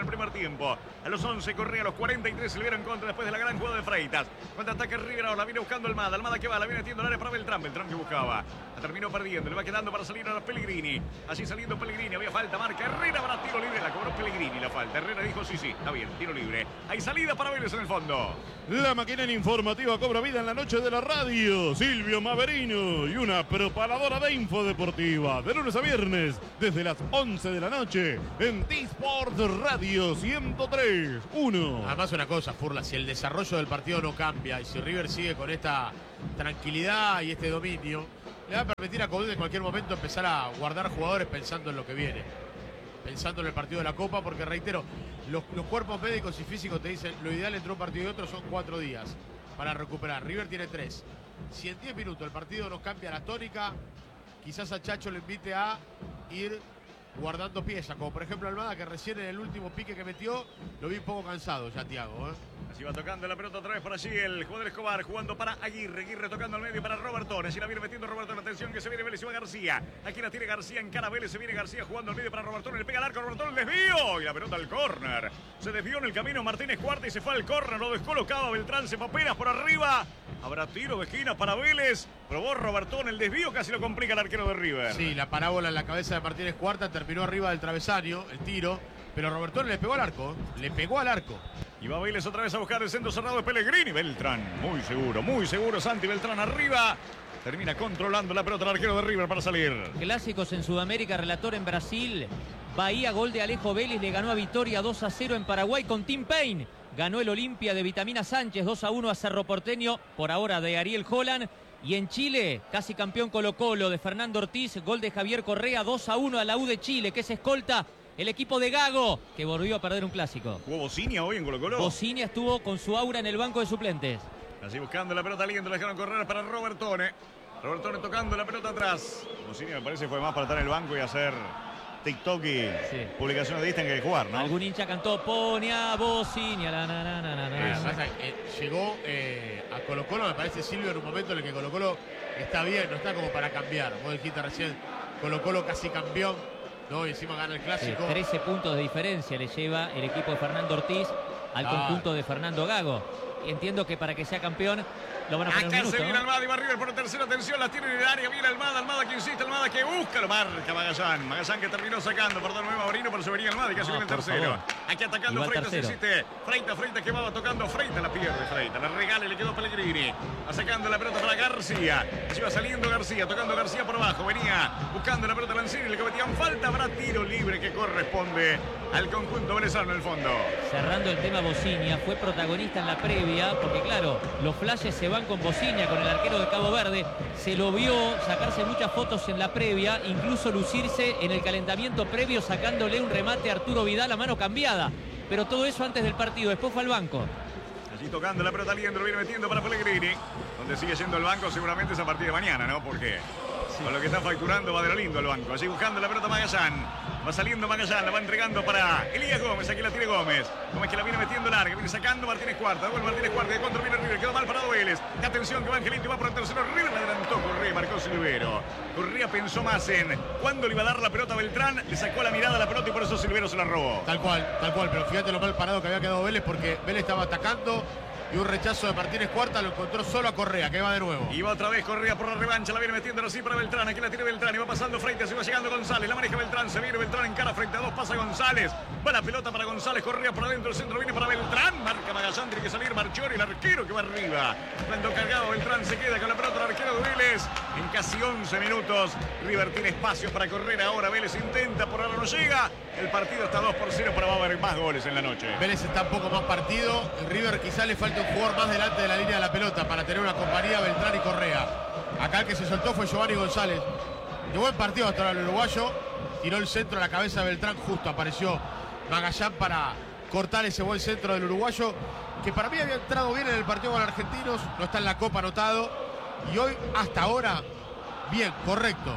el primer tiempo. A los once Correa, a los cuarenta y tres Silvero en contra después de la gran jugada de Freitas. Cuando ataque River ahora, la viene buscando Almada. Almada que va, la viene metiendo el área para Beltrán. Beltrán que buscaba. La terminó perdiendo, le va quedando para salir a la Pellegrini. Así saliendo Pellegrini, había falta, marca Herrera para tiro libre. La cobró Pellegrini la falta. Herrera dijo sí, sí, está bien, tiro libre. Hay salida para Vélez en el fondo. La maquinaria informativa cobra vida en la noche de la radio. Silvio Maverino y una preparadora de info deportiva. De lunes a viernes, desde las once de la noche, en T-Sport Radio ciento tres punto uno. Además una cosa, Furla, si el desarrollo del partido no cambia y si River sigue con esta tranquilidad y este dominio, le va a permitir a Coudet en cualquier momento empezar a guardar jugadores pensando en lo que viene. Pensando en el partido de la Copa, porque reitero, los, los cuerpos médicos y físicos te dicen lo ideal entre un partido y otro son cuatro días para recuperar. River tiene tres. Si en diez minutos el partido nos cambia la tónica, quizás a Chacho le invite a ir guardando piezas, como por ejemplo Almada, que recién en el último pique que metió lo vi un poco cansado ya, Thiago, ¿eh? Así va tocando la pelota otra vez por allí el jugador Escobar, jugando para Aguirre, Aguirre tocando al medio para Robertone, así la viene metiendo Robertone, atención que se viene Vélez y va García, aquí la tiene García en cara Vélez, se viene García jugando al medio para Robertone, le pega al arco, Robertone, el desvío, y la pelota al córner, se desvió en el camino Martínez Cuarta y se fue al córner, lo descolocaba Beltrán, se fue apenas por arriba, habrá tiro de esquina para Vélez, probó Robertone, el desvío casi lo complica el arquero de River. Sí, la parábola en la cabeza de Martínez Cuarta terminó arriba del travesaño, el tiro, pero Robertone le pegó al arco, le pegó al arco. Y va Vélez otra vez a buscar el centro cerrado de Pellegrini. Beltrán, muy seguro, muy seguro. Santi Beltrán arriba. Termina controlando la pelota el arquero de River para salir. Clásicos en Sudamérica, relator en Brasil. Bahía, gol de Alejo Vélez, le ganó a Vitória dos a cero en Paraguay con Tim Payne. Ganó el Olimpia de Vitamina Sánchez dos a uno a Cerro Porteño, por ahora de Ariel Holland. Y en Chile, casi campeón Colo-Colo de Fernando Ortiz, gol de Javier Correa dos a uno a la U de Chile, que es escolta. El equipo de Gago, que volvió a perder un clásico. ¿Jugó Bocinia hoy en Colo-Colo? Bocinia estuvo con su aura en el banco de suplentes. Así buscando la pelota lindo, la dejaron correr para Robertone. Robertone tocando la pelota atrás. Bocinia me parece fue más para estar en el banco y hacer TikTok y sí. publicaciones de Instagram que jugar, ¿no? Algún hincha cantó, pone a Bocinia. La, na, na, na, na, na. Eh, llegó eh, a Colo-Colo, me parece, Silvio, en un momento en el que Colo-Colo está bien, no está como para cambiar. Vos dijiste recién, Colo-Colo casi campeón. No, y encima gana el clásico. Sí, trece puntos de diferencia le lleva el equipo de Fernando Ortiz al ah. conjunto de Fernando Gago. Entiendo que para que sea campeón lo van a poner Acá un minuto, se viene ¿no? Almada y va River por tercera atención, la tiene en el área, viene Almada, Almada que insiste, Almada que busca, lo marca Magallán, Magallán que terminó sacando, perdón, nuevo Maurino, pero se venía Almada y casi no, viene el tercero. Favor. Aquí atacando Freitas, insiste, Freitas, Freitas que va tocando, Freitas la pierde, Freitas, la regala y le quedó Pellegrini, va sacando la pelota para García, así va saliendo García, tocando García por abajo, venía buscando la pelota Lanzini, le cometían falta, habrá tiro libre que corresponde al conjunto venezolano en el fondo. Cerrando el tema Bocinia, fue protagonista en la previa, porque claro, los flashes se van con Bocinia, con el arquero de Cabo Verde, se lo vio sacarse muchas fotos en la previa, incluso lucirse en el calentamiento previo sacándole un remate a Arturo Vidal a mano cambiada, pero todo eso antes del partido, después fue al banco. Allí tocando la pelota Liendro, viene metiendo para Pellegrini, donde sigue yendo el banco seguramente es a partir de mañana, ¿no? Porque sí. con lo que está facturando va de lo lindo el banco, allí buscando la pelota Magallán. Va saliendo Magallán, la va entregando para Elías Gómez, aquí la tiene Gómez. Gómez que la viene metiendo larga, viene sacando Martínez Cuarta, vuelve Martínez Cuarta, de contra viene River, quedó mal parado Vélez. Atención que va Angelito, va por el tercero, River le adelantó Correa, marcó Silvero. Correa pensó más en cuándo le iba a dar la pelota a Beltrán, le sacó la mirada a la pelota y por eso Silvero se la robó. Tal cual, tal cual, pero fíjate lo mal parado que había quedado Vélez porque Vélez estaba atacando. Y un rechazo de Martínez Cuarta lo encontró solo a Correa, que va de nuevo. Y va otra vez Correa por la revancha, la viene metiendo así para Beltrán. Aquí la tiene Beltrán y va pasando frente, se va llegando González. La maneja Beltrán, se viene Beltrán en cara frente a dos, pasa González. Va la pelota para González, Correa por adentro, el centro viene para Beltrán. Marca Magallán, tiene que salir Marchiori, el arquero que va arriba. Cuando cargado Beltrán se queda con la pelota el arquero de Vélez. En casi once minutos, River tiene espacio para correr ahora. Vélez intenta, por ahora no llega. El partido está dos por cero, pero va a haber más goles en la noche. Vélez está un poco más partido. El River quizá le falta un jugador más delante de la línea de la pelota para tener una compañía Beltrán y Correa. Acá el que se soltó fue Giovanni González. De buen partido hasta ahora el uruguayo. Tiró el centro a la cabeza de Beltrán. Justo apareció Magallán para cortar ese buen centro del uruguayo, que para mí había entrado bien en el partido con Argentinos. No está en la Copa anotado. Y hoy, hasta ahora, bien, correcto.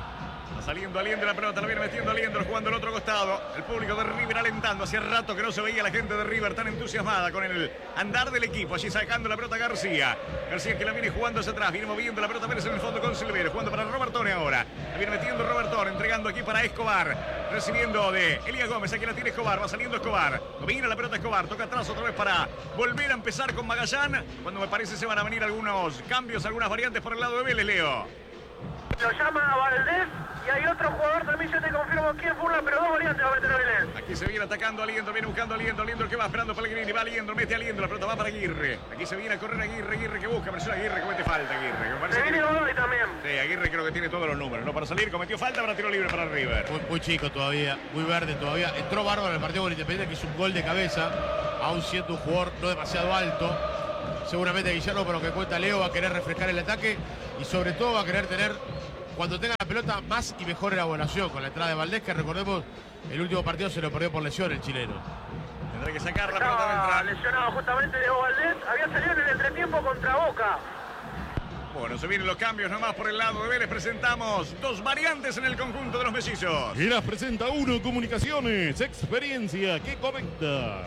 Va saliendo Aliendro la pelota, la viene metiendo Aliendro, jugando al otro costado. El público de River alentando. Hacía rato que no se veía la gente de River tan entusiasmada con el andar del equipo. Allí sacando la pelota García. García que la viene jugando hacia atrás. Viene moviendo la pelota Vélez en el fondo con Silvero. Jugando para Robertone ahora. La viene metiendo Robertone. Entregando aquí para Escobar. Recibiendo de Elías Gómez. Aquí la tiene Escobar. Va saliendo Escobar. Domina la pelota Escobar. Toca atrás otra vez para volver a empezar con Magallán. Cuando me parece se van a venir algunos cambios, algunas variantes por el lado de Vélez, Leo. Lo llama Valdés y hay otro jugador también, ya te confirmo quién fue, pero dos variantes va a meter a Vélez. Aquí se viene atacando Aliendro, viene buscando Aliendro, Aliendro que va esperando Pellegrini, va Aliendro, mete a Aliendro, la pelota va para Aguirre. Aquí se viene a correr Aguirre, Aguirre que busca, presiona Aguirre, comete falta Aguirre. Se viene Godoy también. Sí, Aguirre creo que tiene todos los números, no para salir, cometió falta, para tiro libre para River. Muy, muy chico todavía, muy verde todavía. Entró bárbaro en el partido con Independiente, que hizo un gol de cabeza, aún siendo un jugador no demasiado alto. Seguramente Guillermo, por lo que cuenta Leo, va a querer refrescar el ataque y sobre todo va a querer tener, cuando tenga la pelota, más y mejor elaboración con la entrada de Valdés, que recordemos, el último partido se lo perdió por lesión el chileno. Tendrá que sacar la pelota de entrar. Lesionado justamente Diego Valdés, había salido en el entretiempo contra Boca. Bueno, se vienen los cambios nomás por el lado de Vélez. Presentamos dos variantes en el conjunto de los mellizos. Y las presenta Uno Comunicaciones, experiencia que conecta.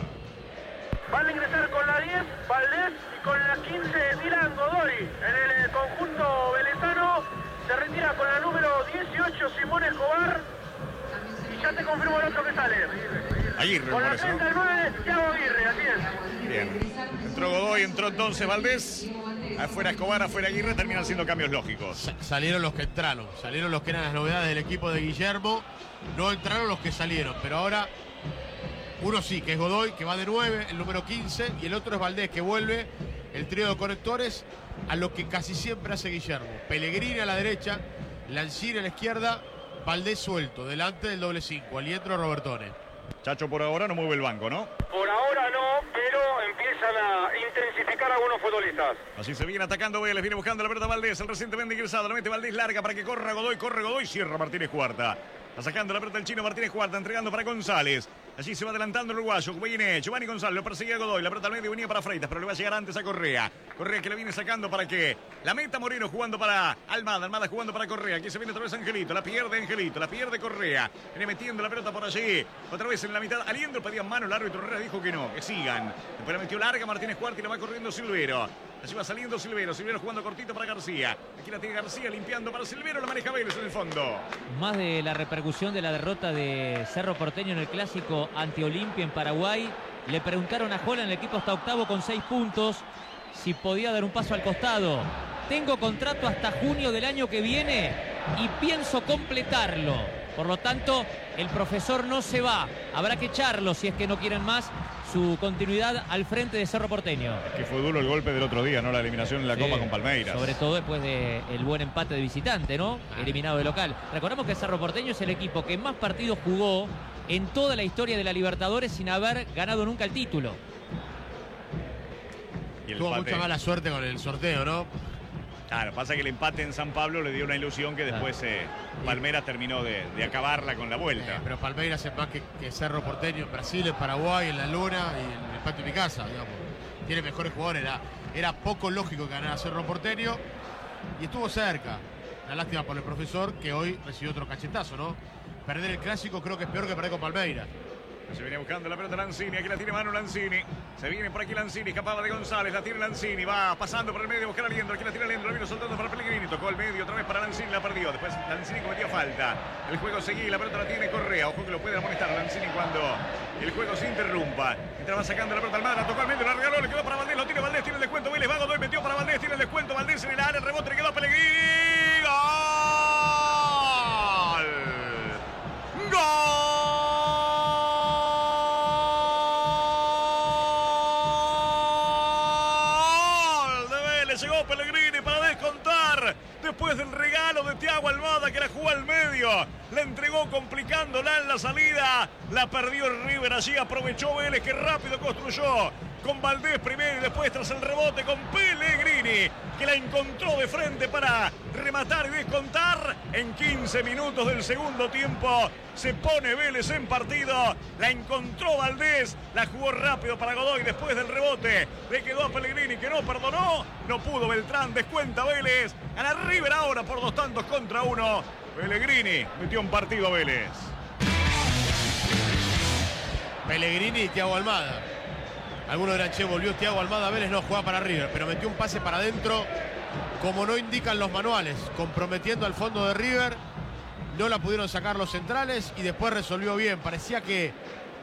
Van a ingresar con la diez, Valdés, y con la quince, Dylan Godoy. En el conjunto velezano se retira con la número dieciocho, Simón Escobar. Y ya te confirmo el otro que sale. Aguirre, con la parece, ¿no? treinta y nueve, Thiago Aguirre, así es. Bien. Entró Godoy, entró entonces Valdés. Afuera Escobar, afuera Aguirre, terminan siendo cambios lógicos. Salieron los que entraron, salieron los que eran las novedades del equipo de Guillermo. No entraron los que salieron, pero ahora uno sí, que es Godoy, que va de nueve, el número quince, y el otro es Valdés, que vuelve el trío de conectores a lo que casi siempre hace Guillermo. Pellegrini a la derecha, Lanzini a la izquierda, Valdés suelto, delante del doble cinco, Aliendro, Robertone. Chacho por ahora no mueve el banco, ¿no? Por ahora no, pero empiezan a intensificar algunos futbolistas. Así se viene atacando Vélez, viene buscando la pelota Valdés, el recientemente ingresado, lo mete Valdés larga para que corra Godoy, corre Godoy, cierra Martínez Cuarta. Está sacando la pelota el chino Martínez Cuarta, entregando para González. Allí se va adelantando el uruguayo, viene Giovanni González, lo persigue a Godoy, la pelota al medio venía para Freitas, pero le va a llegar antes a Correa. Correa que le viene sacando para que la meta Moreno jugando para Almada, Almada jugando para Correa. Aquí se viene otra vez Angelito, la pierde Angelito, la pierde Correa. Viene metiendo la pelota por allí, otra vez en la mitad. Aliendro pedía mano, el árbitro Herrera dijo que no, que sigan. Después la metió larga Martínez Cuarta y la va corriendo Silvero. Allí va saliendo Silvero, Silvero jugando cortito para García. Aquí la tiene García limpiando para Silvero, la maneja Vélez en el fondo. Más de la repercusión de la derrota de Cerro Porteño en el clásico ante Olimpia en Paraguay, le preguntaron a Jola, en el equipo está octavo con seis puntos, si podía dar un paso al costado. Tengo contrato hasta junio del año que viene y pienso completarlo. Por lo tanto, el profesor no se va. Habrá que echarlo si es que no quieren más su continuidad al frente de Cerro Porteño. Que fue duro el golpe del otro día, ¿no? La eliminación en la Sí, Copa con Palmeiras. Sobre todo después del buen empate de visitante, ¿no? Eliminado de local. Recordemos que Cerro Porteño es el equipo que más partidos jugó en toda la historia de la Libertadores sin haber ganado nunca el título. Y el Tuvo empate. mucha mala suerte con el sorteo, ¿no? Claro, pasa que el empate en San Pablo le dio una ilusión que después eh, Palmeiras terminó de, de acabarla con la vuelta. Eh, pero Palmeiras es más que, que Cerro Porteño en Brasil, en Paraguay, en La Luna y en el patio de mi casa, digamos. Tiene mejores jugadores. Era, era poco lógico que ganara Cerro Porteño y estuvo cerca. Una lástima por el profesor que hoy recibió otro cachetazo, ¿no? Perder el clásico creo que es peor que perder con Palmeiras. Se viene buscando la pelota Lanzini, aquí la tiene mano Lanzini. Se viene por aquí Lanzini, escapaba de González, la tiene Lanzini, va pasando por el medio, buscar a Aliendro, aquí la tiene Aliendro, la vino soltando para Pellegrini, tocó el medio, otra vez para Lanzini, la perdió. Después Lanzini cometió falta. El juego seguía, la pelota la tiene Correa, ojo que lo puede amonestar Lanzini cuando el juego se interrumpa. Entraba sacando la pelota Almada, tocó al medio, la regaló, le quedó para Valdés, lo tiene Valdés, tiene el descuento, Vélez, va Godoy, metió para Valdés, tiene el descuento, Valdés en el área, el rebote, le quedó a Pellegrini. ¡Gol! ¡Gol! Llegó Pellegrini para descontar después del regalo de Thiago Almada que la jugó al medio, la entregó complicándola en la salida, la perdió el River, allí aprovechó Vélez que rápido construyó con Valdés primero y después tras el rebote con Pellegrini que la encontró de frente para rematar y descontar. En quince minutos del segundo tiempo se pone Vélez en partido, la encontró Valdés, la jugó rápido para Godoy después del rebote, le quedó a Pellegrini que no perdonó, no pudo Beltrán, descuenta Vélez, gana River ahora por dos tantos contra uno Pellegrini metió un partido a Vélez. Pellegrini y Thiago Almada. Algunos dirán, che, volvió Thiago Almada a Vélez, no, juega para River, pero metió un pase para adentro, como no indican los manuales, comprometiendo al fondo de River. No la pudieron sacar los centrales y después resolvió bien. Parecía que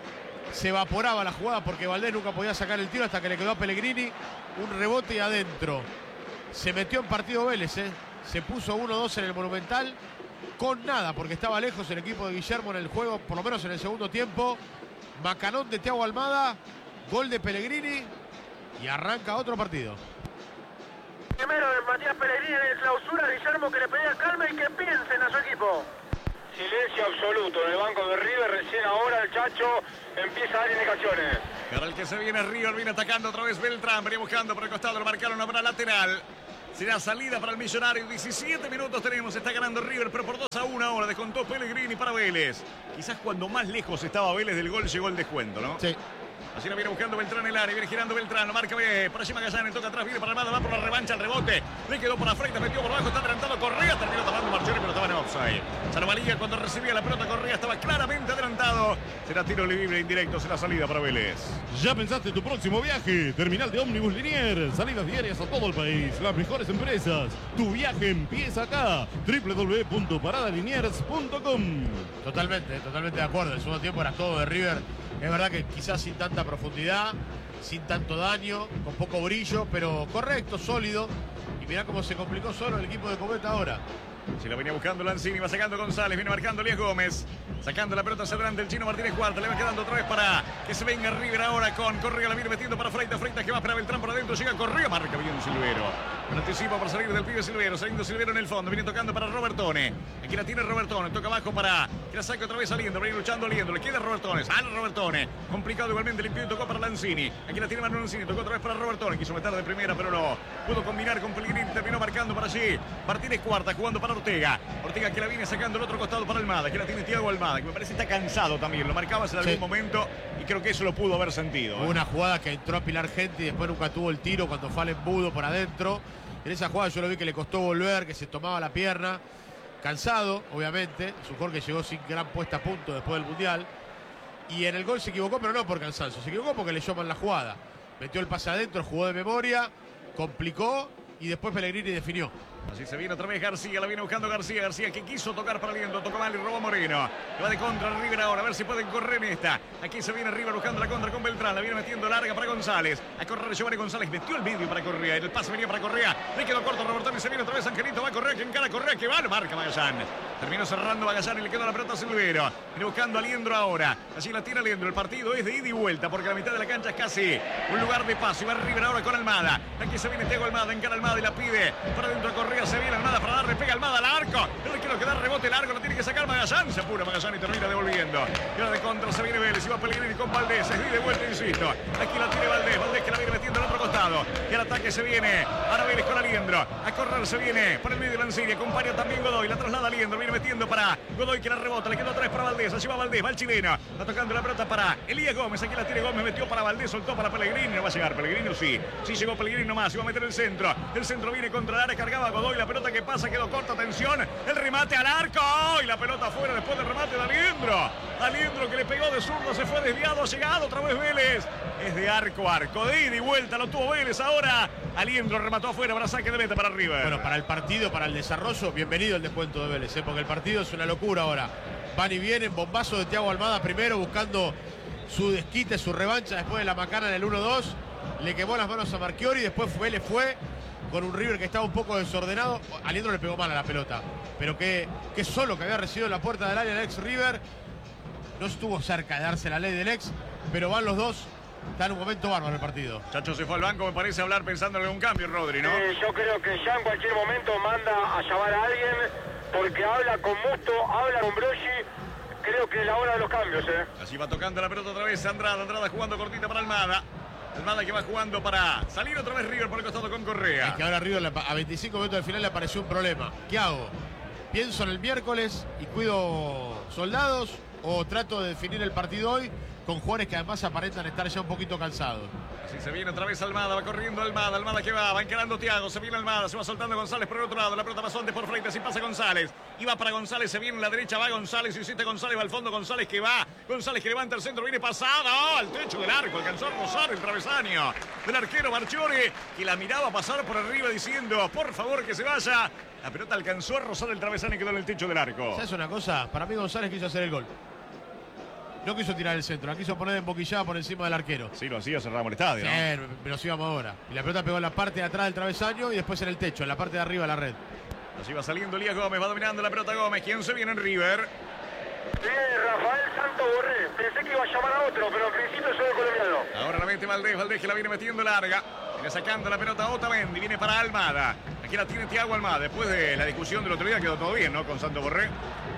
se evaporaba la jugada porque Valdés nunca podía sacar el tiro hasta que le quedó a Pellegrini un rebote y adentro. Se metió en partido Vélez, ¿eh? Se puso uno dos en el Monumental con nada, porque estaba lejos el equipo de Guillermo en el juego, por lo menos en el segundo tiempo. Macanón de Thiago Almada, gol de Pellegrini y arranca otro partido. Primero de Matías Pellegrini en clausura, Guillermo, que le pedía calma y que piensen a su equipo. Silencio absoluto en el banco de River, recién ahora el Chacho empieza a dar indicaciones. Para el que se viene River, viene atacando otra vez Beltrán, venía buscando por el costado, lo marcaron ahora lateral. Será salida para el Millonario, diecisiete minutos tenemos, está ganando River, pero por dos a uno ahora, descontó Pellegrini para Vélez. Quizás cuando más lejos estaba Vélez del gol llegó el descuento, ¿no? Sí. Así la viene buscando Beltrán en el área, viene girando Beltrán, lo marca bien, para allí Magallanes, toca atrás, viene para Armada, va por la revancha, el rebote, le quedó por Freitas, metió por abajo, está adelantado Correa, terminó tapando Marchori, pero estaba en offside. Salvalía cuando recibía la pelota, Correa estaba claramente adelantado. Será tiro libre indirecto, será salida para Vélez. ¿Ya pensaste tu próximo viaje? Terminal de ómnibus Liniers, salidas diarias a todo el país, las mejores empresas. Tu viaje empieza acá, doble u doble u doble u punto parada liniers punto com. Totalmente, totalmente de acuerdo. El segundo tiempo era todo de River. Es verdad que quizás sin tanta profundidad, sin tanto daño, con poco brillo, pero correcto, sólido. Y mirá cómo se complicó solo el equipo de Cometa ahora. Si la venía buscando Lanzini, va sacando González, viene marcando Elías Gómez. Sacando la pelota hacia adelante el chino Martínez Cuarta. Le va quedando otra vez para que se venga River ahora con Correa. La viene metiendo para Freitas. Freitas que va para Beltrán por adentro. Llega Correa, marca bien Silvero. Un anticipo para salir del pibe Silvero. Saliendo Silvero en el fondo. Viene tocando para Robertone. Aquí la tiene Robertone. Toca abajo para que la saque otra vez saliendo. Viene luchando Aliendo. Le queda Robertone. Sale Robertone. Complicado igualmente. Limpio y tocó para Lanzini. Aquí la tiene Manuel Lanzini. Tocó otra vez para Robertone. Quiso meter de primera, pero no pudo combinar con Pellegrini. Terminó marcando para allí. Martínez Cuarta jugando para Ortega. Ortega que la viene sacando el otro costado para Almada. Que la tiene Thiago Almada. Que me parece que está cansado también. Lo marcabas en algún sí. momento y creo que eso lo pudo haber sentido. ¿eh? Una jugada que entró a Pilar Gente y después nunca tuvo el tiro cuando fue al embudo por adentro. En esa jugada yo lo vi que le costó volver, que se tomaba la pierna. Cansado, obviamente. Su Jorge llegó sin gran puesta a punto después del Mundial. Y en el gol se equivocó, pero no por cansancio. Se equivocó porque leyó mal la jugada. Metió el pase adentro, jugó de memoria, complicó y después Pellegrini definió. Así se viene otra vez García, la viene buscando García, García que quiso tocar para Liendo, tocó mal y robó Moreno. Le va de contra a River ahora, a ver si pueden correr en esta. Aquí se viene River buscando la contra con Beltrán, la viene metiendo larga para González. A correr Giovanni González, metió el medio para Correa, en el pase venía para Correa, le quedó corto Robertón y se viene otra vez Angelito, va a Correa, que encara Correa, que va, lo marca Magallanes. Terminó cerrando Magallanes y le quedó la pelota a Silvero. Viene buscando a Liendro ahora, así la tira Liendro, el partido es de ida y vuelta porque la mitad de la cancha es casi un lugar de paso y va River ahora con Almada. Aquí se viene Thiago Almada, encara Almada y la pide para dentro a Correa, se viene Almada para darle, pega Almada al arco, pero le quiero quedar rebote largo, lo tiene que sacar Magallanes, se apura Magallanes y termina devolviendo. Y ahora de contra se viene Vélez y va Pellegrini con Valdés, es de vuelta, insisto. Aquí la tiene Valdés, Valdés que la viene metiendo al otro costado. Y el ataque se viene, ahora Vélez con Aliendro, a correr se viene por el medio Lanzini, acompaña también Godoy, la traslada Aliendro, viene metiendo para Godoy que la rebota, le quedó otra vez para Valdés, allí va Valdés, va el chileno, va tocando la pelota para Elías Gómez, aquí la tiene Gómez, metió para Valdés, soltó para Pellegrini, no va a llegar Pellegrini, sí, sí llegó Pellegrini nomás, iba a meter el centro, el centro viene contra el área, cargaba Godoy, la pelota que pasa, quedó corta, atención, el remate al arco, y la pelota afuera después del remate de Aliendro, Aliendro que le pegó de zurdo, se fue desviado, ha llegado otra vez Vélez, es de arco a arco, de ida y vuelta, lo tuvo Vélez ahora, Aliendro remató afuera para saque de meta para River. Bueno, para el partido, para el desarrollo, bienvenido el descuento de Vélez, ¿eh? Porque el partido es una locura ahora. Van y vienen, bombazo de Thiago Almada primero buscando su desquite, su revancha después de la macana en el uno dos. Le quemó las manos a Marchiori, después Vélez fue con un River que estaba un poco desordenado. Aliendro le pegó mal a la pelota, pero que, que solo que había recibido en la puerta del área el ex River. No estuvo cerca de darse la ley del ex, pero van los dos. Está en un momento bárbaro el partido. Chacho se fue al banco, me parece hablar pensando en algún cambio, Rodri, ¿no? Eh, yo creo que ya en cualquier momento manda a llamar a alguien porque habla con Musto, habla con Broggi. Creo que es la hora de los cambios, ¿eh? Así va tocando la pelota otra vez Andrada, Andrada jugando cortita para Almada. Almada que va jugando para salir otra vez River por el costado con Correa. Es que ahora River a veinticinco minutos del final le apareció un problema. ¿Qué hago? ¿Pienso en el miércoles y cuido soldados o trato de definir el partido hoy con jugadores que además aparentan estar ya un poquito cansados. Así se viene otra vez Almada, va corriendo Almada, Almada que va, va encarando Thiago, se viene Almada, se va soltando González por el otro lado, la pelota pasó antes por frente, así pasa González, y va para González, se viene en la derecha, va González, insiste González, va al fondo, González que va, González que levanta el centro, viene pasada, oh, al techo del arco, alcanzó a rozar el travesaño del arquero Marchiori, que la miraba pasar por arriba diciendo, por favor que se vaya, la pelota alcanzó a rozar el travesaño y quedó en el techo del arco. ¿Sabes una cosa? Para mí González quiso hacer el gol. No quiso tirar el centro, la quiso poner emboquillada por encima del arquero. Sí, lo hacía, cerramos el estadio, ¿no? Sí, pero sí vamos ahora. Y la pelota pegó en la parte de atrás del travesaño y después en el techo, en la parte de arriba de la red. Así va saliendo Elías Gómez, va dominando la pelota Gómez. ¿Quién se viene en River? Sí, Rafael Santos Borré. Pensé que iba a llamar a otro, pero al principio soy colombiano. Ahora la mete Valdés, Valdés que la viene metiendo larga. Viene sacando la pelota a Otamendi, viene para Almada. Aquí la tiene Thiago Almada. Después de la discusión del otro día quedó todo bien, ¿no? Con Santos Borré.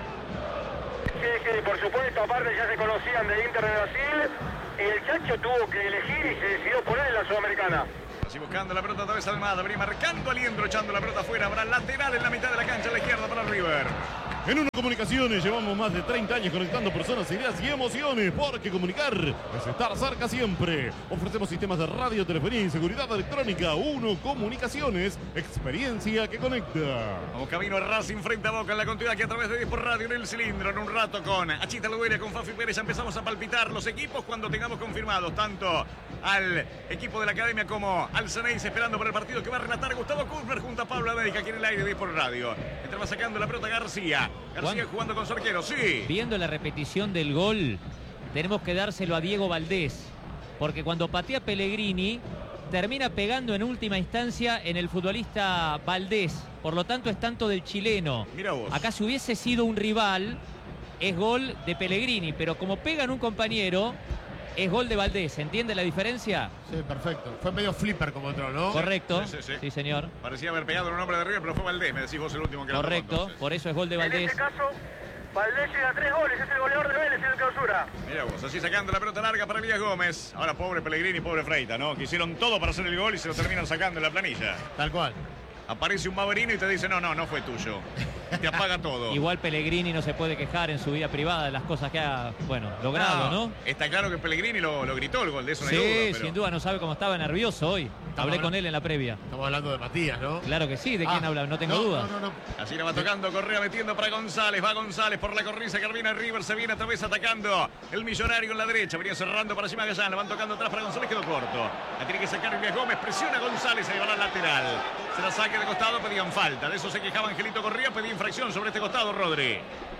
Sí, sí, por supuesto, aparte ya se conocían de Inter de Brasil y el Chacho tuvo que elegir y se decidió poner en la Sudamericana. Así buscando la pelota otra vez Almada, venía marcando a Liendro, echando la pelota afuera, habrá lateral en la mitad de la cancha, a la izquierda para River. En Uno Comunicaciones llevamos más de treinta años conectando personas, ideas y emociones, porque comunicar es estar cerca siempre. Ofrecemos sistemas de radio, telefonía y seguridad electrónica. Uno Comunicaciones, experiencia que conecta. Vamos camino a Racing frente a Boca en la continuidad que a través de diez por Radio en el cilindro. En un rato con Achita Luderia, con Fafi Pérez ya empezamos a palpitar los equipos cuando tengamos confirmados tanto al equipo de la Academia como al Ceneice, esperando por el partido que va a relatar Gustavo Kullner junto a Pablo América aquí en el aire de diez por Radio. Entraba sacando la pelota García. García Juan, jugando con su arquero, sí. Viendo la repetición del gol, tenemos que dárselo a Diego Valdés, porque cuando patea Pellegrini, termina pegando en última instancia en el futbolista Valdés. Por lo tanto, es tanto del chileno. Mira vos. Acá si hubiese sido un rival, es gol de Pellegrini, pero como pega en un compañero, es gol de Valdés. ¿Entiende la diferencia? Sí, perfecto. Fue medio flipper como otro, ¿no? Correcto. Sí, sí, sí. Sí, señor. Parecía haber pegado en un hombre de River, pero fue Valdés. Me decís vos el último que Correcto, la tomó, por eso es gol de En Valdés. este caso, Valdés llega a tres goles, es el goleador de Vélez en el clausura. Mira vos, así sacando la pelota larga para Elías Gómez. Ahora pobre Pellegrini, pobre Freita, ¿no? Que hicieron todo para hacer el gol y se lo terminan sacando en la planilla. Tal cual. Aparece un Maverino y te dice, no, no, no fue tuyo. Te apaga todo. Igual Pellegrini no se puede quejar en su vida privada de las cosas que ha, bueno, logrado, ¿no? ¿no? Está claro que Pellegrini lo, lo gritó el gol, de eso no sí, hay duda. Pero... sin duda, no sabe cómo estaba nervioso hoy. Estamos Hablé hablando, con él en la previa. Estamos hablando de Matías, ¿no? Claro que sí, ¿de quién ah, habla? No tengo no, duda. No, no, no. Así le va tocando Correa, metiendo para González. Va González por la cornisa que viene River, se viene otra vez atacando el Millonario en la derecha. Venía cerrando para Jimmy Gallán, la van tocando atrás para González, quedó corto. La tiene que sacar Elías Gómez, presiona González, se lleva al lateral. Se la saque de costado, pedían falta. De eso se quejaba Angelito Correa, pedía infracción sobre este costado, Rodri.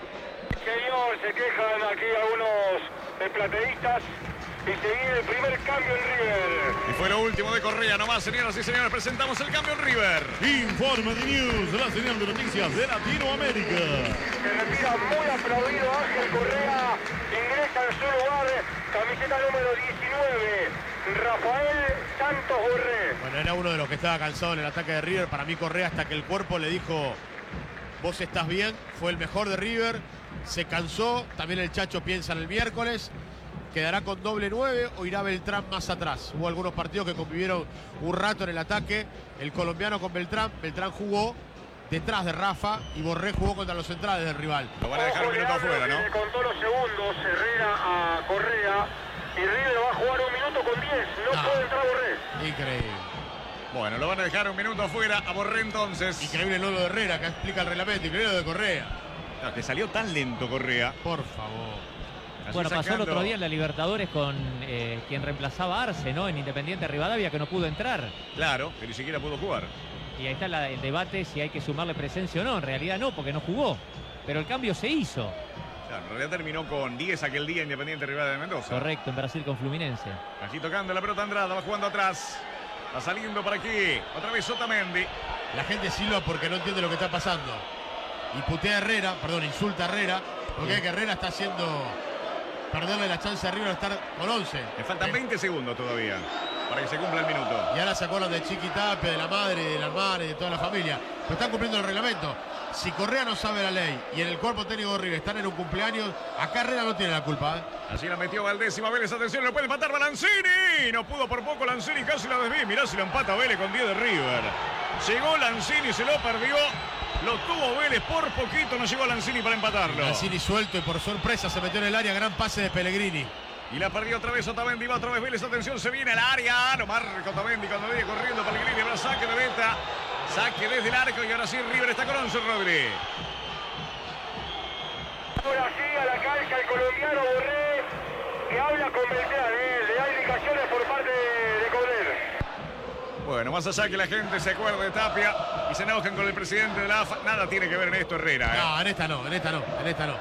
Señor, se quejan aquí algunos eh, plateístas y se viene el primer cambio en River. Y fue lo último de Correa, nomás, señoras y señores, presentamos el cambio en River. Informe de News, la señal de noticias de Latinoamérica. Se retira muy aplaudido Ángel Correa, ingresa en su lugar, camiseta número diecinueve, Rafael Santos Borré. Bueno, era uno de los que estaba cansado en el ataque de River. Para mí Correa, hasta que el cuerpo le dijo, vos estás bien, fue el mejor de River, se cansó. También el Chacho piensa en el miércoles, quedará con doble nueve o irá Beltrán más atrás. Hubo algunos partidos que convivieron un rato en el ataque, el colombiano con Beltrán. Beltrán jugó detrás de Rafa y Borré jugó contra los centrales del rival. Lo van a dejar un minuto afuera, ¿no? Le contó los segundos Herrera a Correa y River va a jugar un minuto con diez, no Ah. puede entrar Borré. Increíble. Bueno, lo van a dejar un minuto afuera a Borré entonces. Increíble lo de Herrera, que explica el reglamento. Increíble lo de Correa. No, que salió tan lento Correa. Por favor. Así Bueno, pasó sacando... el otro día en la Libertadores con eh, quien reemplazaba a Arce, ¿no? En Independiente Rivadavia, que no pudo entrar. Claro, que ni siquiera pudo jugar. Y ahí está la, el debate si hay que sumarle presencia o no. En realidad no, porque no jugó. Pero el cambio se hizo. Claro, en realidad terminó con diez aquel día Independiente Rivadavia de Mendoza. Correcto, en Brasil con Fluminense. Aquí tocando la pelota Andrada, va jugando atrás. Va saliendo por aquí. Otra vez Otamendi. La gente silba porque no entiende lo que está pasando. Y putea a Herrera, perdón, insulta a Herrera, porque sí. que Herrera está haciendo perderle la chance a River de estar con once. Le faltan ¿Eh? veinte segundos todavía para que se cumpla el minuto. Y ahora se acuerdan de Chiquitape, de la madre, de la madre, de toda la familia. Pero están cumpliendo el reglamento. Si Correa no sabe la ley y en el cuerpo técnico de River están en un cumpleaños, acá Herrera no tiene la culpa. ¿eh? Así la metió Valdés y Vélez, atención, lo puede empatar Lanzini. No pudo por poco Lanzini, casi la desvía. Mirá si lo empata Vélez con diez de River. Llegó Lanzini, se lo perdió. Lo tuvo Vélez por poquito, no llegó Lanzini para empatarlo. Lanzini suelto y por sorpresa se metió en el área, gran pase de Pellegrini. Y la perdió otra vez Otamendi, va otra vez Vélez, atención, se viene al área. Lo marca Otamendi cuando viene corriendo Pellegrini, habrá saque de meta. Saque desde el arco y ahora sí River está con once, Rodri. Ahora sí a la cancha el colombiano Borré, que habla con Beltrán, ¿eh? Le da indicaciones por parte de Coudet. Bueno, más allá que la gente se acuerde de Tapia y se enojen con el presidente de la A F A, nada tiene que ver en esto Herrera. ¿eh? No, en esta no, en esta no, en esta no.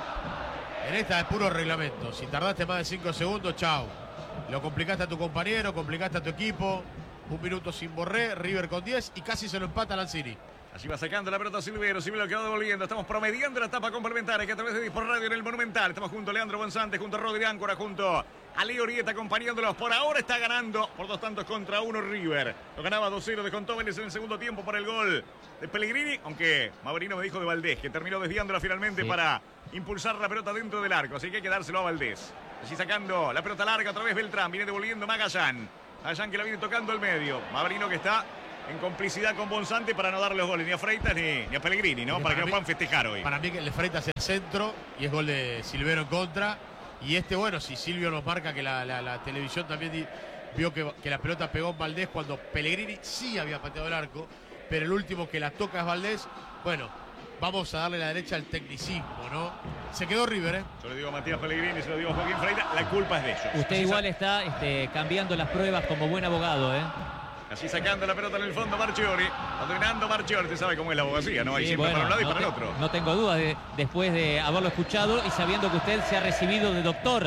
En esta es puro reglamento. Si tardaste más de cinco segundos, chao. Lo complicaste a tu compañero, complicaste a tu equipo. Un minuto sin Borré, River con diez y casi se lo empata Lanzini. Allí va sacando la pelota Silvero, Silvero que va devolviendo. Estamos promediando la etapa complementaria que a través de Dispor Radio en el Monumental. Estamos junto a Leandro Bonzante, junto a Rodri Áncora, junto a Leo Orieta acompañándolos. Por ahora está ganando por dos tantos contra uno River. Lo ganaba dos cero, descontó Vélez en el segundo tiempo por el gol de Pellegrini. Aunque Maverino me dijo de Valdés, que terminó desviándola finalmente sí. para impulsar la pelota dentro del arco. Así que hay que dárselo a Valdés. Allí sacando la pelota larga otra vez Beltrán. Viene devolviendo Magallán. Magallán que la viene tocando al medio. Maverino que está en complicidad con Bonzante para no darle los goles ni a Freitas ni, ni a Pellegrini, ¿no? Para, para que mí, no puedan festejar hoy. Para mí que le Freitas el centro y es gol de Silvero en contra. Y este, bueno, si Silvio nos marca que la, la, la televisión también di, vio que, que la pelota pegó en Valdés cuando Pellegrini sí había pateado el arco, pero el último que la toca es Valdés. Bueno, vamos a darle la derecha al tecnicismo, ¿no? Se quedó River, ¿eh? Yo le digo a Matías Pellegrini, se lo digo a Joaquín Freitas, la culpa es de ellos. Usted Así igual sa- está este, cambiando las pruebas como buen abogado, ¿eh? Así sacando la pelota en el fondo Marchiori, dominando Marchiori, usted sabe cómo es la abogacía, ¿no? Hay Sí, siempre bueno, para un lado y no para te- el otro. No tengo dudas de, después de haberlo escuchado y sabiendo que usted se ha recibido de doctor.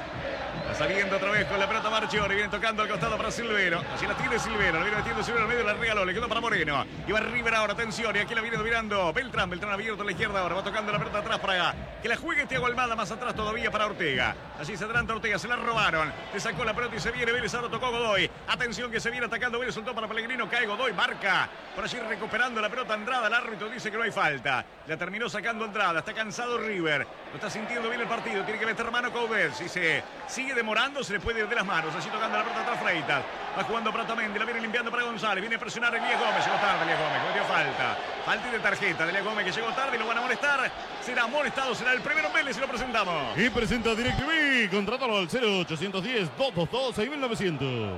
Está saliendo otra vez con la pelota Marchiori, viene tocando al costado para Silvero. Así la tiene Silvero, la viene metiendo Silvero al medio, la regaló, le quedó para Moreno. Y va River ahora, atención, y aquí la viene dominando Beltrán. Beltrán abierto a la izquierda ahora, va tocando la pelota atrás para que la juegue Thiago Almada, más atrás todavía para Ortega. Allí se adelanta Ortega, se la robaron. Le sacó la pelota y se viene Vélez, ahora tocó Godoy. Atención que se viene atacando Vélez, soltó para Pellegrino, cae Godoy, marca. Por allí recuperando la pelota Andrada, el árbitro dice que no hay falta. La terminó sacando Andrada, está cansado River. Lo está sintiendo bien el partido, tiene que meter mano Coudet. Si se sigue demorando, se le puede ir de las manos. Allí tocando la pelota atrás Freitas. Va jugando para Otamendi, la viene limpiando para González. Viene a presionar Elías Gómez. Llegó tarde Elías Gómez, cometió falta. Falta y de tarjeta de Elías Gómez que llegó tarde y lo van a molestar. Será molestado, será el primero en Vélez y lo presentamos. Y presenta DirecTV. Contrátalo al cero ochocientos diez, doscientos veintidós, seis mil novecientos.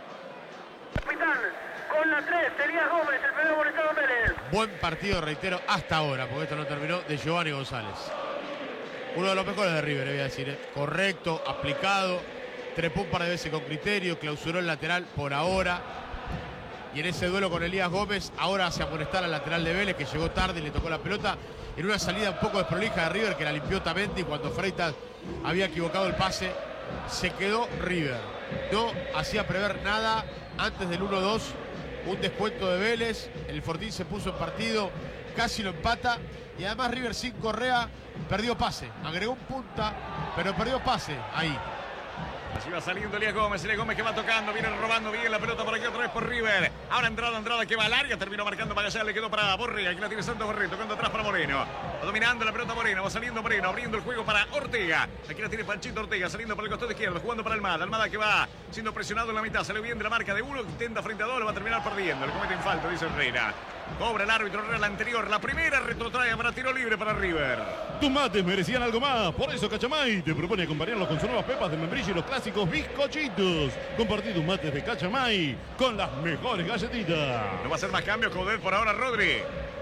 Capitán, con la tres, Elías Gómez, el primero molestado en Vélez. Buen partido, reitero, hasta ahora, porque esto no terminó, de Giovanni González. Uno de los mejores de River, voy a decir. ¿eh? Correcto, aplicado, trepó un par de veces con criterio, clausuró el lateral por ahora. Y en ese duelo con Elías Gómez, ahora hace amonestar al lateral de Vélez, que llegó tarde y le tocó la pelota. En una salida un poco desprolija de River, que la limpió Otamendi cuando Freitas había equivocado el pase. Se quedó River. No hacía prever nada antes del uno dos. Un descuento de Vélez. El Fortín se puso en partido. Casi lo empata. Y además River sin Correa perdió pase. Agregó un punta, pero perdió pase ahí. Así va saliendo Elías Gómez, Elías Gómez que va tocando, viene robando bien la pelota por aquí otra vez por River. Ahora Andrada, Andrada que va al área, terminó marcando Magallanes, le quedó para Borré, aquí la tiene Santos Borré, tocando atrás para Moreno. Va dominando la pelota Moreno, va saliendo Moreno, abriendo el juego para Ortega. Aquí la tiene Panchito Ortega, saliendo por el costado izquierdo, jugando para Almada. Almada que va siendo presionado en la mitad, sale bien de la marca de uno, intenta frente a dos, lo va a terminar perdiendo. Le cometen falta, dice Herrera. Cobra el árbitro Herrera la anterior, la primera retrotrae para tiro libre para River. Tus mates merecían algo más, por eso Cachamay te propone acompañarlos con sus nuevas pepas de membrillo y los clásicos bizcochitos. Compartí tus mates de Cachamay con las mejores galletitas. No va a ser más cambios, Coudet por ahora, Rodri.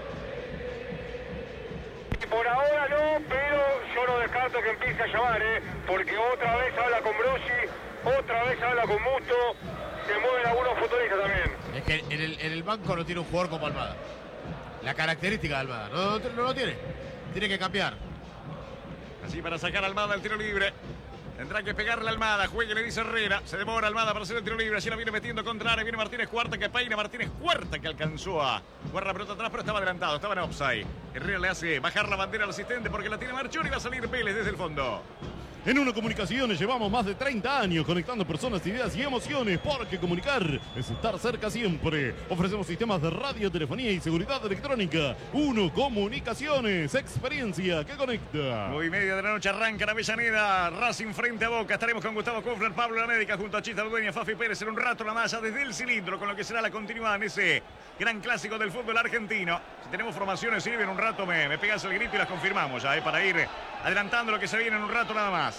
Por ahora no, pero yo no descarto que empiece a llamar, ¿eh? Porque otra vez habla con Brosi, otra vez habla con Musto, se mueven algunos futbolistas también. Es que en el, en el banco no tiene un jugador como Almada. La característica de Almada. No, no, no lo tiene. Tiene que cambiar. Así para sacar a Almada el tiro libre. Tendrá que pegarle a Almada. Juegue, le dice Herrera. Se demora Almada para hacer el tiro libre. Así la viene metiendo contra área. Viene Martínez Cuarta que peina. Martínez Cuarta que alcanzó a jugar la pelota atrás, pero estaba adelantado. Estaba en offside. Herrera le hace bajar la bandera al asistente porque la tiene Marchón y va a salir Vélez desde el fondo. En Uno Comunicaciones llevamos más de treinta años conectando personas, ideas y emociones, porque comunicar es estar cerca siempre. Ofrecemos sistemas de radio, telefonía y seguridad electrónica. Uno Comunicaciones, experiencia que conecta. nueve y media de la noche arranca en Avellaneda. Racing frente a Boca. Estaremos con Gustavo Kofler, Pablo La Médica, junto a Chita Dueña, Fafi Pérez en un rato nada más, ya desde el cilindro, con lo que será la continuidad en ese gran clásico del fútbol argentino. Si tenemos formaciones, sirve en un rato, me, me pegas el grito y las confirmamos ya, eh, para ir adelantando lo que se viene en un rato nada más.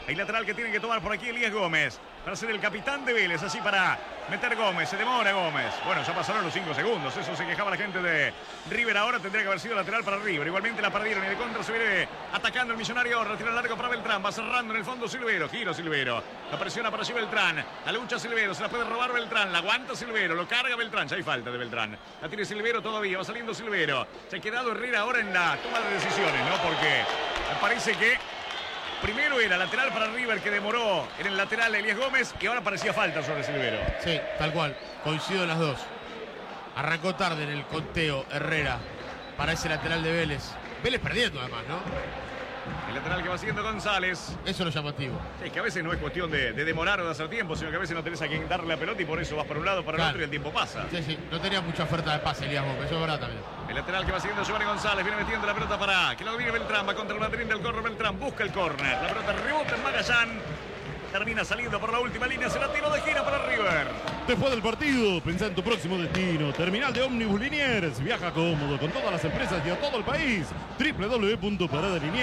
Hay lateral que tiene que tomar por aquí Elías Gómez para ser el capitán de Vélez, así para meter Gómez. Se demora Gómez. Bueno, ya pasaron los cinco segundos. Eso se quejaba la gente de River. Ahora tendría que haber sido lateral para River. Igualmente la perdieron y de contra se viene atacando el Millonario. Retira largo para Beltrán. Va cerrando en el fondo Silvero. Giro Silvero. La presiona para allí Beltrán. La lucha Silvero. Se la puede robar Beltrán. La aguanta Silvero. Lo carga Beltrán. Ya hay falta de Beltrán. La tiene Silvero todavía. Va saliendo Silvero. Se ha quedado Herrera ahora en la toma de decisiones, ¿no? Porque me parece que primero era lateral para River, que demoró en el lateral Elías Gómez, y ahora parecía falta sobre Silvero. Sí, tal cual. Coincido en las dos. Arrancó tarde en el conteo Herrera para ese lateral de Vélez. Vélez perdiendo además, ¿no? El lateral que va haciendo González. Eso es lo llamativo. Sí, que a veces no es cuestión de, de demorar o de hacer tiempo, sino que a veces no tenés a quien darle la pelota y por eso vas para un lado, para Claro. el otro y el tiempo pasa. Sí, sí. No tenía mucha oferta de pase Elías Gómez. Eso es verdad también. El lateral que va siguiendo Giovanni González, viene metiendo la pelota para que lo domine Beltrán, va contra el Madrid del córner Beltrán, busca el córner, la pelota rebota en Magallán, termina saliendo por la última línea, se la tiró de gira para River. Después del partido, pensá en tu próximo destino. Terminal de ómnibus Liniers. Viaja cómodo con todas las empresas y a todo el país. doble u doble u doble u punto parada liniers